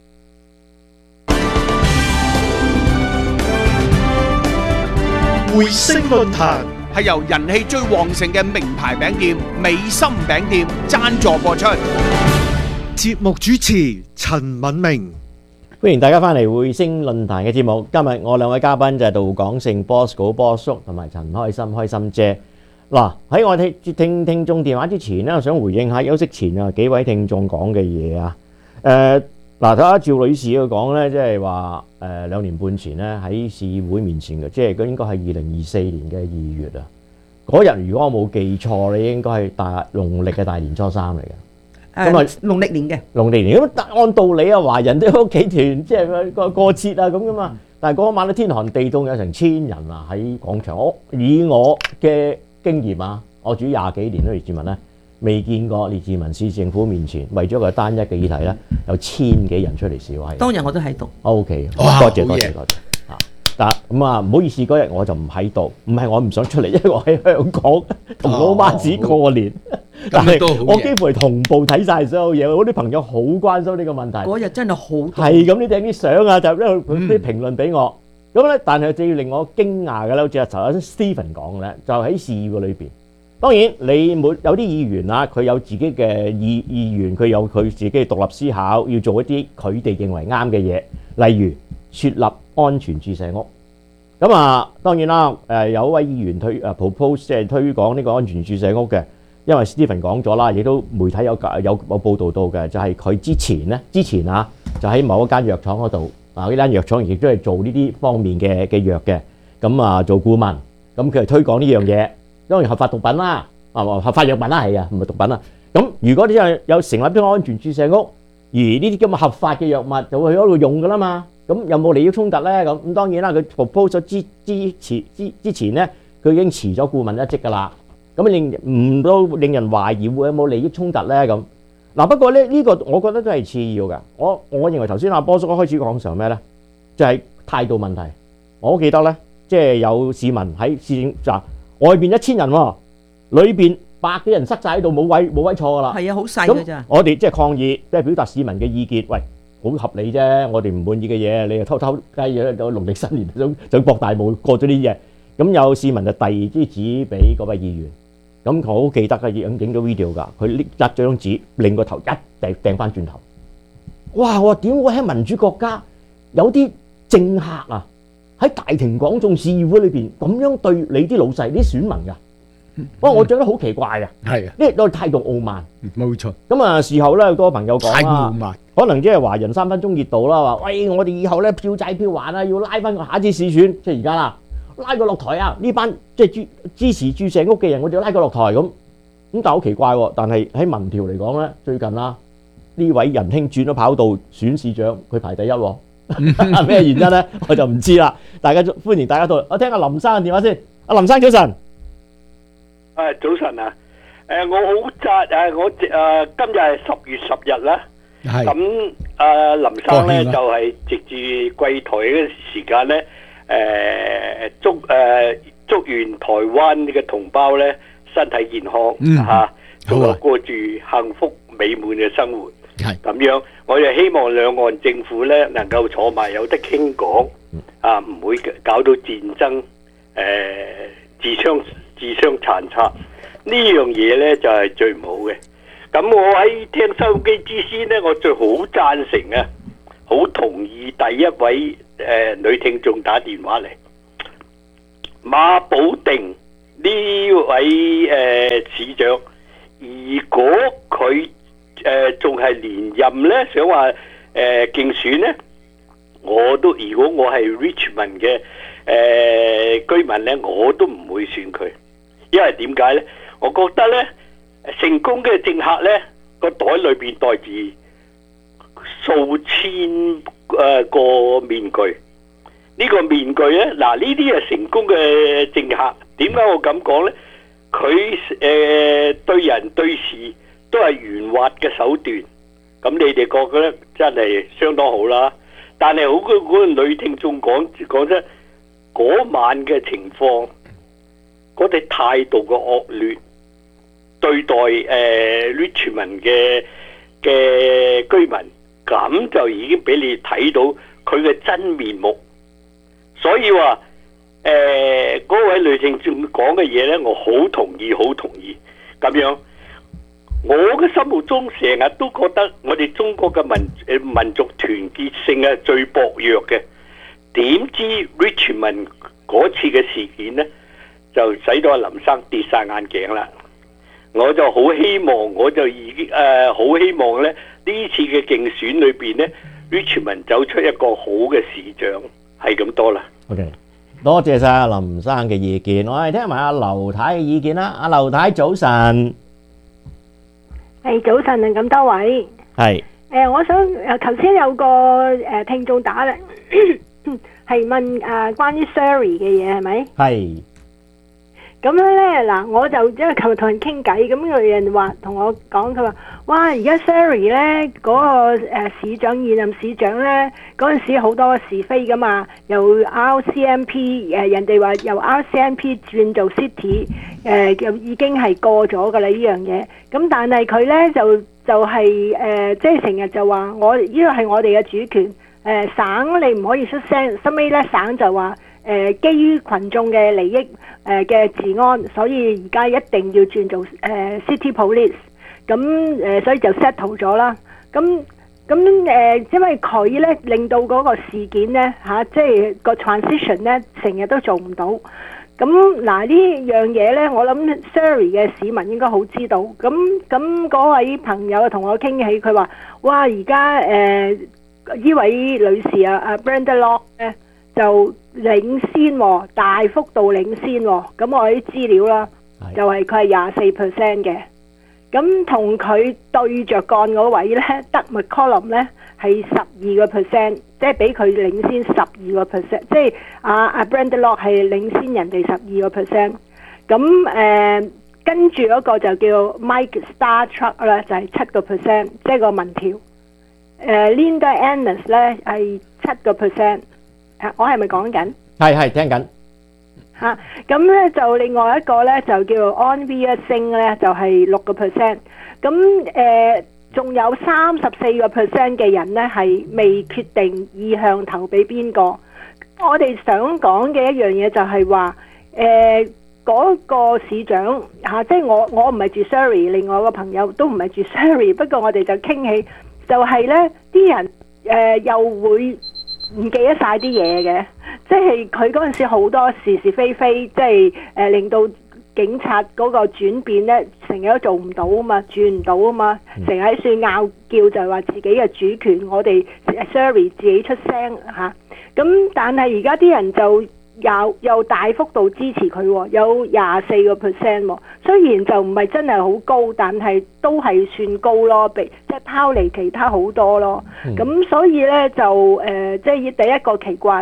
匯星論壇係由人氣最旺盛嘅名牌餅店美心餅店贊助播出。 節目主持陳敏明， 歡迎大家翻嚟匯星論壇嘅節目。今日我兩位嘉賓就係杜廣盛 Bosco 波叔同埋陳開心姐。嗱，喺我聽眾電話之前咧，我想回應下休息前啊幾位聽眾講嘅嘢啊。嗱，睇下趙女士佢講咧，即係話2年半前咧喺市議會面前嘅，即係佢應該係2024年嘅2月啊。嗰日如果我冇記錯，你應該係農曆嘅大年初3嚟嘅。咁啊， 農曆年嘅。農曆年咁按道理啊，華人都喺屋企團，即係過節啊咁噶嘛。但係嗰晚咧天寒地凍，有成1000人啊喺廣場。以我嘅經驗啊，我住20幾年都列治文咧，未見過列治文市政府面前為咗個單一嘅議題咧，有1000幾人出嚟示威。 當日我都喺度。 OK，多謝嚇。但咁啊，唔好意思，嗰日我就唔喺度，唔係我唔想出嚟，因為我喺香港同老媽子過年。但係我幾乎係同步睇晒所有嘢，我啲朋友好關心呢個問題。 嗰日真係好係咁，你掟啲相啊，就因為佢啲評論俾我。咁咧，但係最令我驚訝嘅咧，好似阿頭先 Stephen 講嘅咧，就喺市議會裏邊。當然你有啲議員啊，佢有自己嘅意願，佢有佢自己嘅獨立思考，要做一啲佢哋認為啱嘅嘢，例如設立安全注射屋。咁啊，當然啦，有一位議員propose 即係推廣呢個安全注射屋嘅，因為 Stephen 講咗啦，亦都媒體有報導到嘅，就係佢之前啊，就喺某一間藥廠嗰度。呢間藥廠亦都係做呢啲方面嘅藥嘅，咁啊做顧問，咁佢係推廣呢樣嘢，當然合法毒品啦，合法藥品啦，係啊，唔係毒品啦。咁如果你有成立啲安全注射屋，而呢啲咁嘅合法嘅藥物就會去嗰度用噶啦嘛，咁有冇利益衝突咧？咁當然啦，佢 propose 咗之前咧，佢已經辭咗顧問一職噶啦，咁令人懷疑會有冇利益衝突咧咁。嗱，不過咧呢個我覺得都係次要嘅。我認為頭先阿波叔開始講嘅時候咩咧，就係態度問題。我記得咧，即係有市民喺市政站外邊1000人喎，裏邊100幾人塞晒喺度，冇位坐噶啦。係啊，好細㗎咋。我哋即係抗議，即係表達市民嘅意見。喂，好合理啫。我哋唔滿意嘅嘢，你又偷雞嘢到農曆新年想博大霧過咗啲嘢。咁有市民就遞啲紙俾嗰位議員。咁我好記得嘅，影咗 video 㗎。佢拎紮張紙，擰個頭一掟翻轉頭。哇！我話點會喺民主國家有啲政客啊，喺大庭廣眾市議會裏邊咁樣對你啲老細、啲選民㗎？我覺得好奇怪啊！係啊，呢個態度傲慢。冇錯。咁啊，事後咧好多朋友講啦，可能即係華人3分鐘熱度啦，話喂，我哋以後咧票債票還啊，要拉翻個下一次市選，即係而家啦。拉佢落台啊！呢班即係支持注射屋嘅人，我哋要拉佢落台咁。但係好奇怪喎！但係喺民調嚟講咧，最近啦，呢位仁兄轉咗跑道選市長，佢排第一喎。咩原因咧？我就唔知啦。歡迎大家到，我聽阿林生嘅電話先。阿林生早晨。 早晨啊！ 我好贊我今日係10月10日啦。咁林生咧就係藉住貴台嘅時間咧，祝願台灣嘅同胞咧身體健康嚇，過住幸福美滿嘅生活。咁樣，我就希望兩岸政府咧能夠坐埋有得傾講，唔會搞到戰爭，自相殘殺。呢樣嘢咧就係最唔好嘅。咁我喺聽收音機之先咧，我最好贊成啊，好同意第一位女聽眾打電話嚟，馬保定呢位市長，如果佢仲係連任咧，想話競選咧，如果我係 Richmond 嘅居民咧，我都唔會選佢，因為點解咧？我覺得咧，成功嘅政客咧，個袋裏邊袋住數千個面具。呢個面具咧，嗱呢啲係成功嘅政客。點解我咁講咧？佢對人對事都係圓滑嘅手段。咁你哋覺得真係相當好啦。但係好嗰個女聽眾講出嗰晚嘅情況，嗰啲態度嘅惡劣。對待Richmond 嘅居民，咁就已經俾你睇到佢嘅真面目。所以話嗰位女聽眾講嘅嘢咧，我好同意，好同意。咁樣，我嘅心目中成日都覺得我哋中國嘅民族團結性係最薄弱嘅。點知 Richmond 嗰次嘅事件咧，就使到阿林生跌晒眼鏡啦。我就好希望，好希望咧呢次嘅競選裏邊咧 ，Richmond 走出一個好嘅市長，係咁多啦。 OK， 多謝晒阿林生嘅意見，我哋聽埋阿劉太嘅意見啦。阿劉太早晨， 早晨啊，咁多位係我想頭先有個聽眾打嚟，係問關於 Surrey 嘅嘢係咪？係。咁樣咧，嗱，我就因為琴日同人傾偈，咁有人話同我講，佢話：哇，而家 Surrey 咧嗰個市長現任市長咧，嗰陣時好多是非噶嘛，由 RCMP 人哋話由 RCMP 轉做 City，又已經係過咗噶啦呢樣嘢。咁但係佢咧就係即係成日就話我呢個係我哋嘅主權，省你唔可以出聲。收尾咧省就話。基於群眾嘅利益嘅治安，所以而家一定要轉做City Police， 咁所以就 settle 咗啦。咁因為佢咧令到嗰個事件咧即係個 transition 咧成日都做唔到。咁嗱呢樣嘢咧，我諗 Surrey 嘅市民應該好知道。咁嗰位朋友同我傾起，佢話：哇，而家呢位女士啊Brenda Locke 咧。就領先喎，大幅度領先喎。咁我啲資料啦，就係佢係24% 嘅。咁同佢對着幹嗰位咧，德麥科林咧係12%，即係比佢領先12%，即係阿 Brenda Locke 係領先人哋12%。咁跟住嗰個就叫 Mike Startruck 啦，就係7%，即係個民調。Linda Ennis 咧係7%。我係咪講緊？係聽緊。咁咧就另外一個咧就叫 Anvia Singh 咧就係6%。咁仲有34% 嘅人咧係未決定意向投俾邊個。我哋想講嘅一樣嘢就係話嗰個市長即係我唔係住 Surrey， 另外一個朋友都唔係住 Surrey， 不過我哋就傾起就係咧啲人又會。唔記得晒啲嘢嘅，即係佢嗰陣時好多是非非，即係令到警察嗰個轉變咧，成日都做唔到啊嘛，轉唔到啊嘛，成日喺度拗叫就係話自己嘅主權，我哋 Surrey 自己出聲嚇。咁但係而家啲人就又大幅度支持佢，有24%喎。雖然就唔係真係好高，但係都係算高咯，即係拋離其他好多咯。咁所以咧就即係第一個奇怪啦，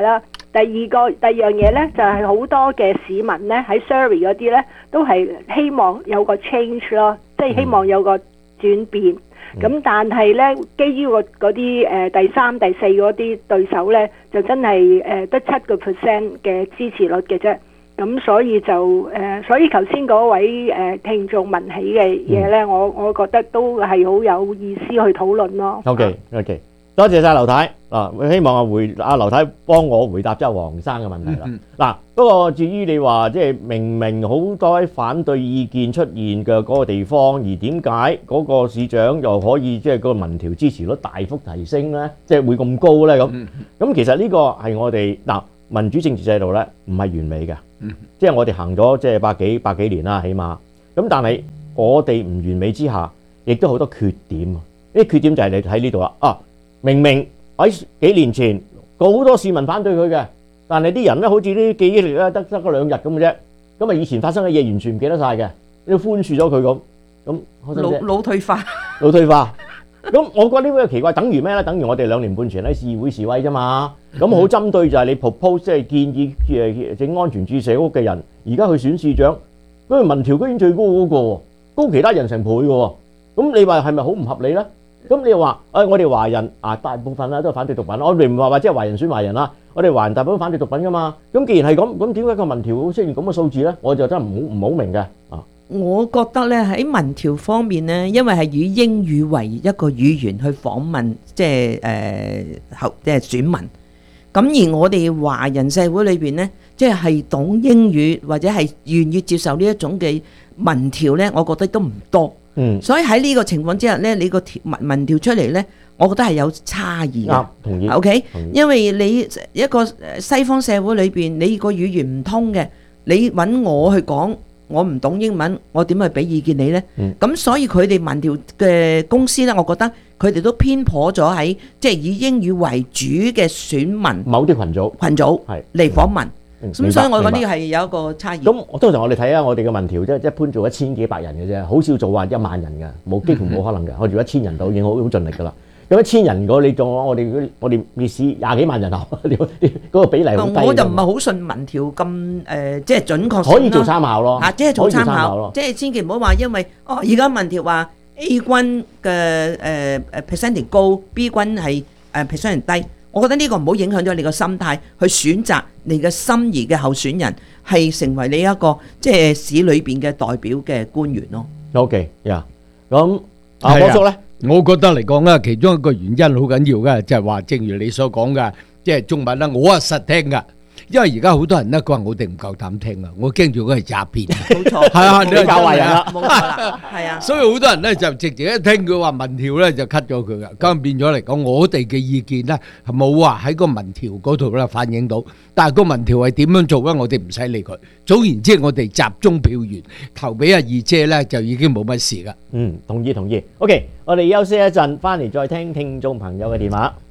第二樣嘢咧，就係好多嘅市民咧喺 Surrey 嗰啲咧，都係希望有個 change 咯，即係希望有個轉變。咁但係咧，基於嗰啲第三、第四嗰啲對手咧，就真係得7% 嘅支持率嘅啫。咁所以所以頭先嗰位聽眾問起嘅嘢咧，我覺得都係好有意思去討論咯。 OK，多謝晒劉太啊！希望劉太幫我回答即係黃生嘅問題啦。嗱，不過至於你話即係明明好多反對意見出現嘅嗰個地方，而點解嗰個市長又可以即係嗰個民調支持率大幅提升咧？即係會咁高咧？咁其實呢個係我哋民主政治制度咧，唔係完美嘅。即係我哋行咗即係百幾年啦，起碼咁，但係我哋唔完美之下，亦都好多缺點。呢啲缺點就係你喺呢度啦。明明喺幾年前好多市民反對佢嘅，但係啲人咧好似啲記憶力咧得嗰2日咁嘅啫。咁啊，以前發生嘅嘢完全唔記得晒嘅，你寬恕咗佢咁， 腦退化。 咁我覺得呢個奇怪，等於咩咧？等於我哋2年半前喺議會示威啫嘛。咁好針對就係你 propose 即係建議整安全注射屋嘅人，而家去選市長，嗰個民調居然最高嗰個，高其他人成倍嘅喎。咁你話係咪好唔合理咧？咁你又話我哋華人大部分啦都係反對毒品，我哋唔話即係華人選華人啦，我哋華人大部分反對毒品噶嘛。咁既然係咁點解個民調會出現咁嘅數字咧？我就真係唔好明嘅。 我覺得咧喺民調方面咧，因為係以英語為一個語言去訪問，即係選民。咁而我哋華人社會裏邊咧，即係懂英語或者係願意接受呢一種嘅民調咧，我覺得都唔多。所以喺呢個情況之下咧，你個民調出嚟咧，我覺得係有差異嘅。 同意。 OK，因為你一個西方社會裏邊，你個語言唔通嘅，你揾我去講。我唔懂英文，我點去俾意見你呢？咁所以佢哋民調嘅公司呢，我覺得佢哋都偏頗咗喺即係以英語為主嘅選民某啲群組係嚟訪問。咁所以我覺得呢個係有一個差異。 咁通常我哋睇下我哋嘅民調，即係一般做1000幾百人嘅啫，好少做話1萬人嘅，幾乎冇可能嘅。我做1000人度已經好盡力㗎啦。咁1000人如果你做我哋烈士20幾萬人口，嗰個比例好低。 我就唔係好信民調咁即係準確。 可以做參考咯， 即係做參考，即係千祈唔好話因為而家民調話 A 軍嘅percentage 高，B 軍係percentage 低。我覺得呢個唔好影響咗你個心態去選擇你嘅心儀嘅候選人，係成為你一個即係市裏邊嘅代表嘅官員咯。 OK，咁波叔咧？ 我覺得嚟講咧，其中一個原因好緊要嘅，就係話正如你所講嘅，即係中文啦，我係實聽噶，因為而家好多人咧，佢話我哋唔夠膽聽啊，我驚住嗰係詐騙。冇錯，係啊，你教壞人啦，冇錯啦，係啊。所以好多人咧就直接一聽佢話民調咧就 cut 咗佢噶，咁變咗嚟講，我哋嘅意見咧係冇話喺個民調嗰度咧反映到，但係個民調係點樣做咧，我哋唔使理佢。總言之，我哋集中票源投俾阿二姐咧，就已經冇乜事噶。 同意。OK， 我哋休息一陣，翻嚟再聽聽眾朋友嘅電話。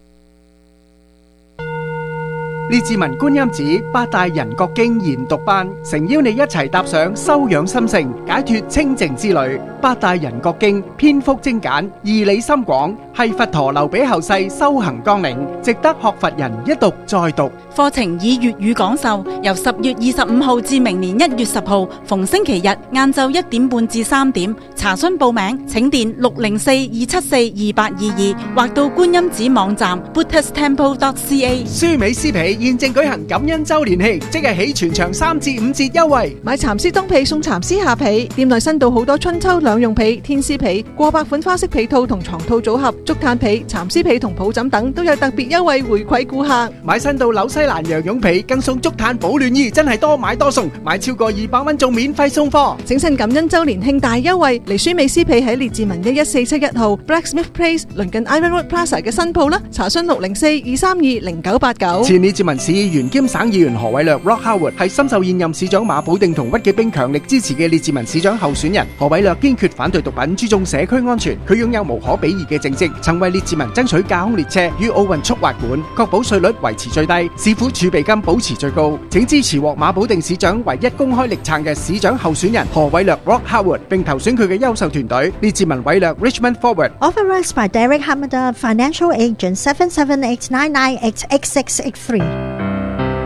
列治文觀音寺八大人覺經研讀班，誠邀你一齊踏上修養心性、解脫清淨之旅。八大人覺經篇幅精簡，義理深廣，係佛陀留俾後世修行綱領，值得學佛人一讀再讀。 課程以粵語講授，由10月25號至明年1月10號，逢星期日晏晝1點半至3點。查詢報名請電604-274-2822或到觀音寺網站 buddhisttemple.ca。 書美詩皮現正舉行感恩周年慶，即日起全場3至5折優惠。 買蠶絲冬被送蠶絲下被，店內新到好多春秋兩用被、天絲被、過百款花式被套同床套組合、竹炭被、蠶絲被同抱枕等都有特別優惠回饋顧客。 買新到紐西蘭羊絨被更送竹炭保暖衣，真係多買多送，買超過200蚊仲免費送貨。 整身感恩周年慶大優惠，嚟書美詩被喺列治文11471號 Blacksmith Place 鄰近 Iron Road Plaza 嘅新鋪啦，查詢604-232-0989。 前列治文市議員兼省議員何偉略 Rock Howard 係深受現任市長馬寶定同屈紀冰強力支持嘅列治文市長候選人。何偉略堅決反對毒品，注重社區安全。佢擁有無可比擬嘅政績，曾為列治文爭取架空列車與奧運速滑館，確保稅率維持最低，市府儲備金保持最高。請支持獲馬寶定市長唯一公開力撐嘅市長候選人何偉略 Rock Howard， 並投選佢嘅優秀團隊列治文偉略 Richmond Forward。 Authorized by Derek Hamada, Financial Agent 7789988683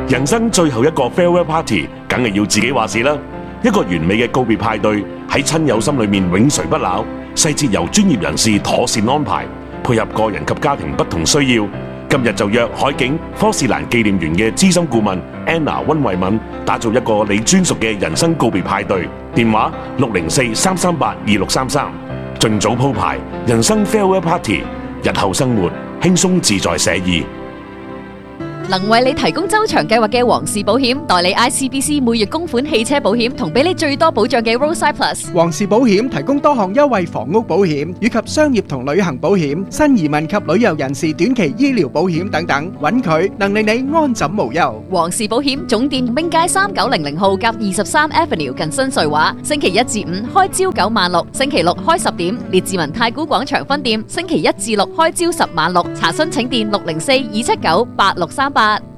人生最後一個 farewell party， 梗係要自己話事啦。一個完美嘅告別派對喺親友心裏面永垂不朽，細節由專業人士妥善安排，配合個人及家庭不同需要。今日就約海景科士蘭紀念園嘅資深顧問 Anna 溫慧敏，打造一個你專屬嘅人生告別派對。電話604-338-2633，盡早鋪排人生 farewell party， 日後生活輕鬆自在寫意。 能為你提供周長計劃嘅皇氏保險，代理 ICBC 每月供款汽車保險，同俾你最多保障嘅 Roadside Plus。 皇氏保險提供多項優惠房屋保險以及商業同旅行保險、新移民及旅遊人士短期醫療保險等等，揾佢能令你安枕無憂。 皇氏保險總店兵街3900號夾23 Avenue 近新瑞華，星期一至五開朝9晚6，星期六開10點。列治文太古廣場分店星期一至六開朝10晚6，查詢請電604-279-8638。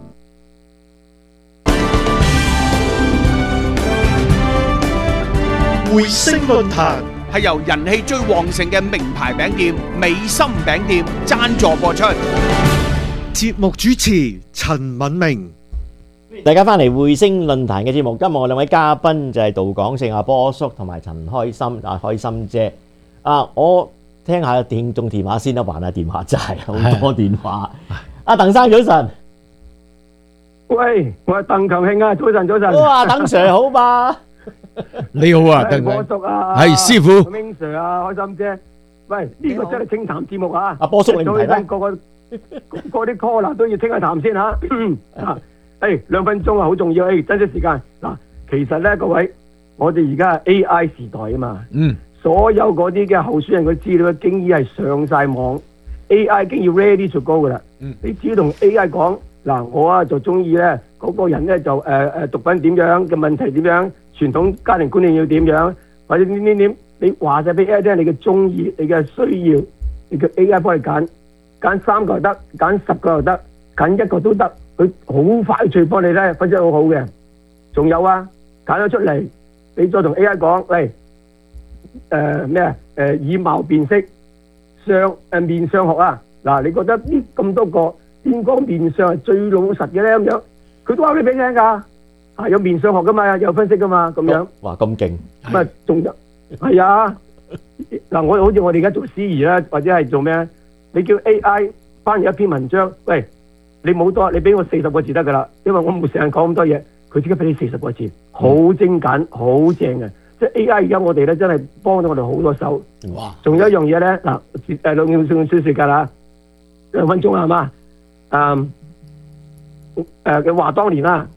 匯星論壇係由人氣最旺盛嘅名牌餅店美心餅店贊助播出。 節目主持陳敏明。 大家翻嚟匯星論壇嘅節目，今日我兩位嘉賓就係杜廣勝阿波叔同埋陳開心開心姐。我聽下聽眾電話先啦，還下電話真係好多電話。阿鄧生早晨。 喂，我係鄧球慶啊，早晨早晨。 哇，鄧 Sir 好吧？ 你好啊，鄧波叔啊， 係師傅。 明 Sir 啊，開心姐。喂，呢個真係清談節目啊！ 阿波叔你唔係咩？ 個啲 caller 都要清下談先嚇。2分鐘啊，好重要，珍惜時間。嗱，其實咧，各位，我哋而家係 AI 時代啊嘛。所有嗰啲嘅候選人嘅資料嘅經已係上晒網 ，AI 已經要 ready to go 噶啦。你只要同 AI 講。嗱，我啊就中意咧，嗰個人咧就毒品點樣嘅問題點樣，傳統家庭觀念要點樣，或者點，你話晒俾 AI 聽，你嘅中意，你嘅需要，你嘅 AI 幫你揀3個又得，揀10個又得，揀1個都得，佢好快脆幫你咧分析好好嘅。仲有啊，揀咗出嚟，你再同 AI 講，喂，以貌辨識，面相學啊，嗱，你覺得呢咁多個？邊個面相係最老實嘅咧？咁樣，佢都話你俾你聽㗎，有面相學㗎嘛，有分析㗎嘛，咁樣。 哇，咁勁！ 咁啊，仲有係啊！嗱，我好似我哋而家做司儀啦，或者係做咩？你叫 AI 翻譯一篇文章，喂，你冇多，你俾我40個字得㗎啦，因為我冇時間講咁多嘢，佢即刻俾你40個字，好精簡，好正嘅。即係 AI 而家我哋咧真係幫咗我哋好多手。哇！仲有一樣嘢咧，嗱，2分鐘時間啦，2分鐘係嘛？佢話當年啦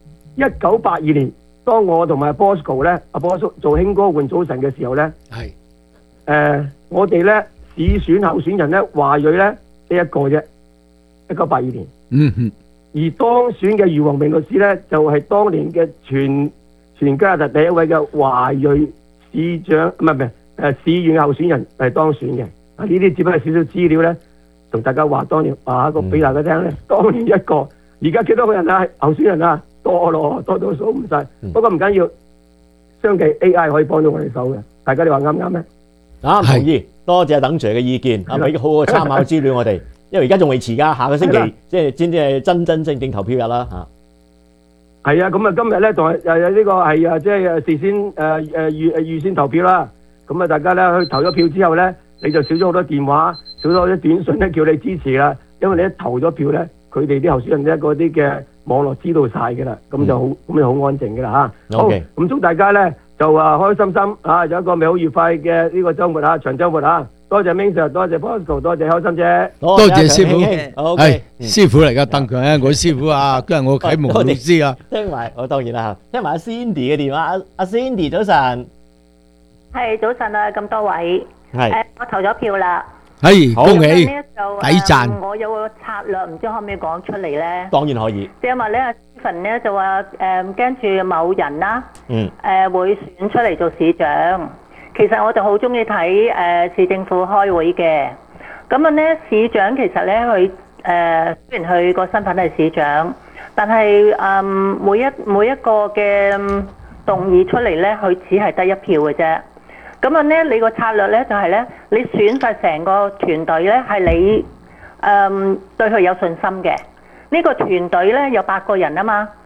，1982年，當我同埋 Bosco 咧，阿波叔做興哥換早晨嘅時候咧，我哋咧市選候選人咧華裔咧得一個啫，1982年。而當選嘅余王明律師咧，就係當年嘅全加拿大第一位嘅華裔市長，唔係市縣候選人係當選嘅。呢啲只不過係少少資料咧。同大家話當年話一個俾大家聽咧，當年一個，而家幾多個人啊？候選人啊，多咯，多到數唔晒。不過唔緊要，相繼 AI 可以幫到我哋手嘅。大家你話啱唔啱咧？ 啱，同意。多謝鄧 Sir 嘅意見，係咪好好參考資料我哋？因為而家仲未遲㗎，下個星期即係先至係真正投票日啦嚇。 係啊，咁啊今日咧仲係呢個係即係事先預先投票啦。咁啊大家咧去投咗票之後咧，你就少咗好多電話。少咗啲短信咧，叫你支持啦，因為你一投咗票咧，佢哋啲候選人咧嗰啲嘅網絡知道晒嘅啦，咁就好安靜嘅啦嚇。好，咁祝大家咧就開開心心有一個美好愉快嘅呢個週末長週末多謝 Ming Sir，多謝 Bosco， 多謝開心姐， 多謝師傅，係師傅嚟㗎，鄧強啊，我師傅啊，今日我啟蒙老師啊。 聽埋我當然啦，聽埋阿 Cindy 嘅電話，阿 Cindy 早晨。 係早晨啊，咁多位。係。我投咗票啦。 係，恭喜， 抵讚。我有個策略，唔知可唔可以講出嚟咧？ 當然可以。 即係話咧，阿 Stephen 咧就話跟住某人啦，會選出嚟做市長。其實我就好中意睇市政府開會嘅。咁啊咧，市長其實咧佢雖然佢個身份係市長，但係每一個嘅動議出嚟咧，佢只係得一票嘅啫。咁啊咧，你個策略咧就係咧，你選晒成個團隊咧，係你對佢有信心嘅。呢個團隊咧有8個人啊嘛，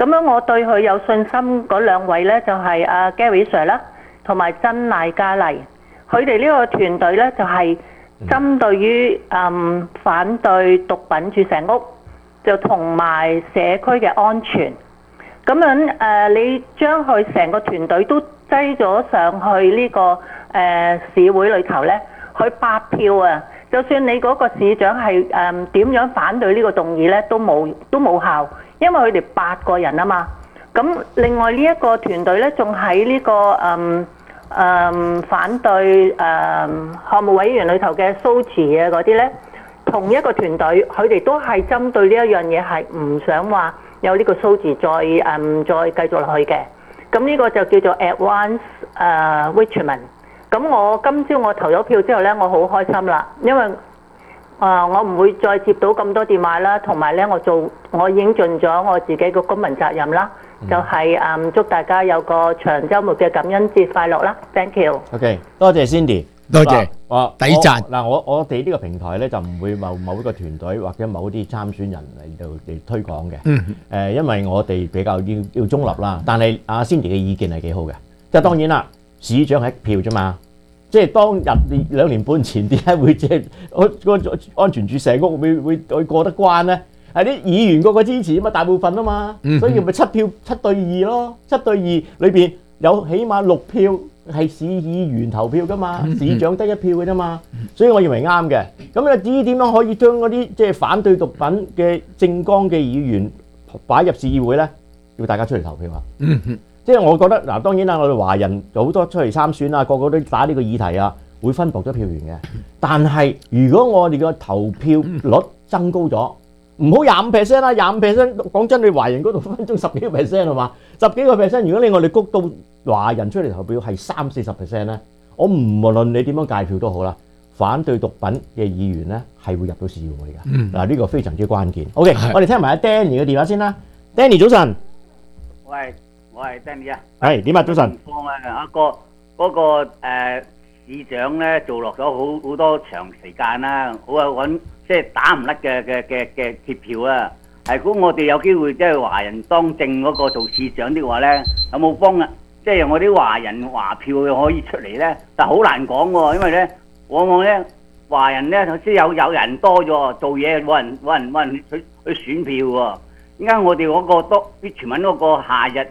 咁樣我對佢有信心嗰兩位呢，就係阿 Gary Sir 啦，同埋真賴嘉麗。佢哋呢個團隊呢，就係針對於反對毒品注射屋，就同埋社區嘅安全。咁樣你將佢成個團隊都擠咗上去呢個市會裏頭呢，佢8票啊！就算你嗰個市長係點樣反對呢個動議呢，都冇效，因為佢哋8個人啊嘛。咁另外呢一個團隊呢，仲喺呢個反對項目委員裏頭嘅蘇池啊嗰啲呢，同一個團隊，佢哋都係針對呢一樣嘢，係唔想話有呢個數字再繼續落去嘅。咁呢個就叫做 Advance Richmond。咁我今朝我投咗票之後呢，我好開心啦，因為我唔會再接到咁多電話啦，同埋呢我已經盡咗我自己個公民責任啦，就係祝大家有個長週末嘅感恩節快樂啦 ，Thank you。OK， 多謝 Cindy， 多謝，抵讚。 嗱，我哋呢個平台呢，就唔會某一個團隊或者某啲參選人嚟推廣嘅。因為我哋比較要中立啦。但係阿 Cindy 嘅意見係幾好嘅，即係當然啦。市長係1票啫嘛，即係當日2年半前點解會即係個安全注射屋會過得關咧？係啲議員個支持啊嘛，大部分啊嘛，所以咪7票7對2咯，7對2裏邊有起碼6票係市議員投票噶嘛，市長得1票嘅啫嘛，所以我認為啱嘅。咁啊，至於點樣可以將嗰啲即係反對毒品嘅政綱嘅議員擺入市議會咧？要大家出嚟投票啊！即係我覺得嗱，當然啦，我哋華人有好多出嚟參選啊，個個都打呢個議題啊，會分薄咗票源嘅。但係如果我哋嘅投票率增高咗，唔好25%啦，25%講真，你華人嗰度分分鐘10幾個%係嘛？10幾個%，如果我哋谷到華人出嚟投票係30-40%咧，我唔無論你點樣界票都好啦，反對毒品嘅議員咧係會入到市議會嘅。嗱，呢個非常之關鍵。OK， 我哋聽埋阿 Danny 嘅電話先啦。Danny 早晨。 喂。我係 Danny 啊， 係點啊？早晨。 嗰個市長咧做落咗好多長時間啦，好啊揾即係打唔甩嘅鐵票啦。係如果我哋有機會即係華人當政嗰個做市長的話咧，有冇幫啊？即係我啲華人華票可以出嚟咧，但係好難講喎，因為咧往往咧華人咧即係有人多咗，做嘢冇人去選票喎。點解我哋嗰個多啲傳聞嗰個夏日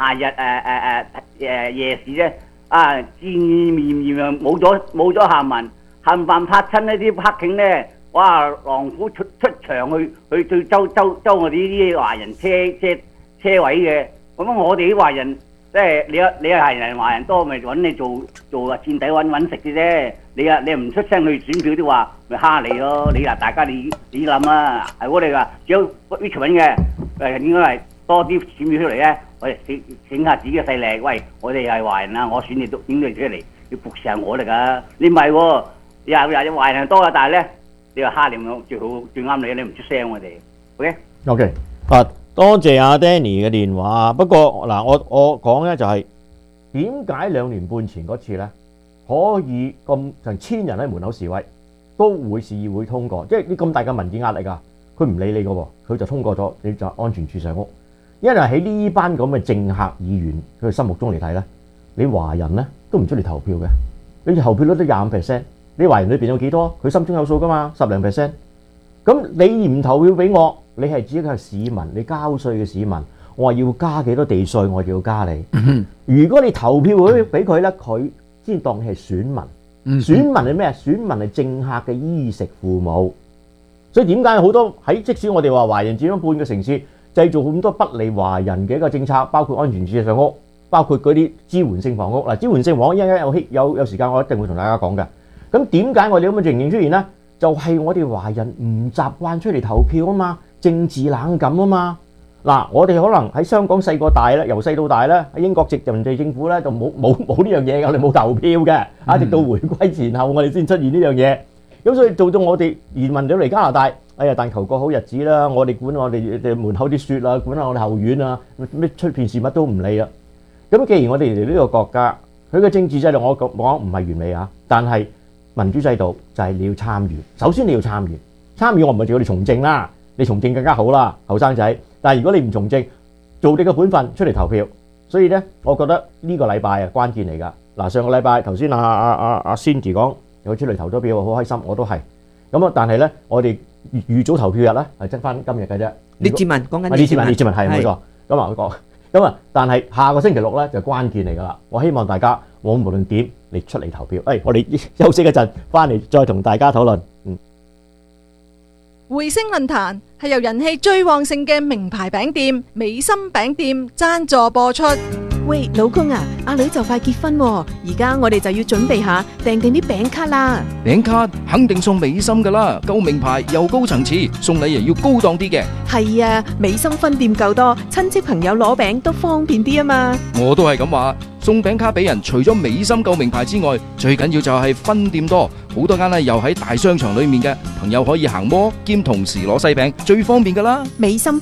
夜市咧啊，戰戰冇咗下文，冚唪唥拍親呢啲黑警咧，哇！狼虎出場去周我哋呢啲華人車位嘅，咁我哋啲華人即係你係人華人多，咪揾你做戰底揾食嘅啫。你唔出聲去選票的話，咪蝦你咯。你話大家你諗啊，係我哋話只有啲傳聞嘅，應該係多啲選票出嚟咧。我哋整下自己嘅勢力，喂！我哋係華人啊，我選你都應該出嚟，要服侍下我嚟噶。你唔係喎，又華人多啊，但係咧，你話蝦你我最好最啱你，你唔出聲我哋。 OK， 多謝阿 Danny 嘅電話。不過嗱，我講咧就係點解2年半前嗰次咧可以咁成1000人喺門口示威，都會市議會通過，即係啲咁大嘅民意壓力啊，佢唔理你嘅喎，佢就通過咗，你就安全注射屋。因為喺呢班咁嘅政客議員佢心目中嚟睇咧，你華人咧都唔出嚟投票嘅，你投票率都25%，你華人裏邊有幾多？佢心中有數噶嘛，10零%。咁你唔投票俾我，你係只係市民，你交稅嘅市民，我話要加幾多地稅，我就要加你。如果你投票俾佢咧，佢先當你係選民。選民係咩？選民係政客嘅衣食父母。所以點解好多喺即使我哋話華人佔咗半個城市，製造咁多不利華人嘅一個政策，包括安全注射屋，包括嗰啲支援性房屋。嗱，支援性房屋一陣間有時間，我一定會同大家講嘅。咁點解我哋咁嘅情形出現呢？就係我哋華人唔習慣出嚟投票啊嘛，政治冷感啊嘛。嗱，我哋可能喺香港細個大咧，由細到大咧，喺英國殖民地政府咧就冇呢樣嘢嘅，我哋冇投票嘅。啊，直到回歸前後，我哋先出現呢樣嘢。咁所以做到我哋移民咗嚟加拿大，哎呀，但求個好日子啦！我哋管我哋門口啲雪啊，管下我哋後院啊，咩出邊事乜都唔理啦。咁既然我哋嚟呢個國家，佢嘅政治制度我講唔係完美啊，但係民主制度就係你要參與。首先你要參與，我唔係叫你從政啦，你從政更加好啦，後生仔。但係如果你唔從政， 做你嘅本分出嚟投票。所以咧，我覺得呢個禮拜關鍵嚟㗎。嗱，上個禮拜頭先阿 Cindy 講佢出嚟投咗票，好開心，我都係。咁啊，但係咧，我哋預早投票日咧係執翻今日嘅啫。 列治文講緊列治文係冇錯。咁啊，佢講咁啊，但係下個星期六咧就關鍵嚟㗎啦。我希望大家無論點你出嚟投票。我哋休息一陣，翻嚟再同大家討論。 匯星論壇係由人氣最旺盛嘅名牌餅店美心餅店贊助播出。 喂，老公啊，阿女就快結婚喎，而家我哋就要準備下訂定啲餅卡啦。 餅卡肯定送美心噶啦，夠名牌又高層次，送禮又要高檔啲嘅。 係啊，美心分店夠多，親戚朋友攞餅都方便啲啊嘛。 我都係咁話，送餅卡俾人，除咗美心夠名牌之外，最緊要就係分店多，好多間咧又喺大商場裏面嘅朋友可以行摩兼同時攞細餅，最方便噶啦。 美心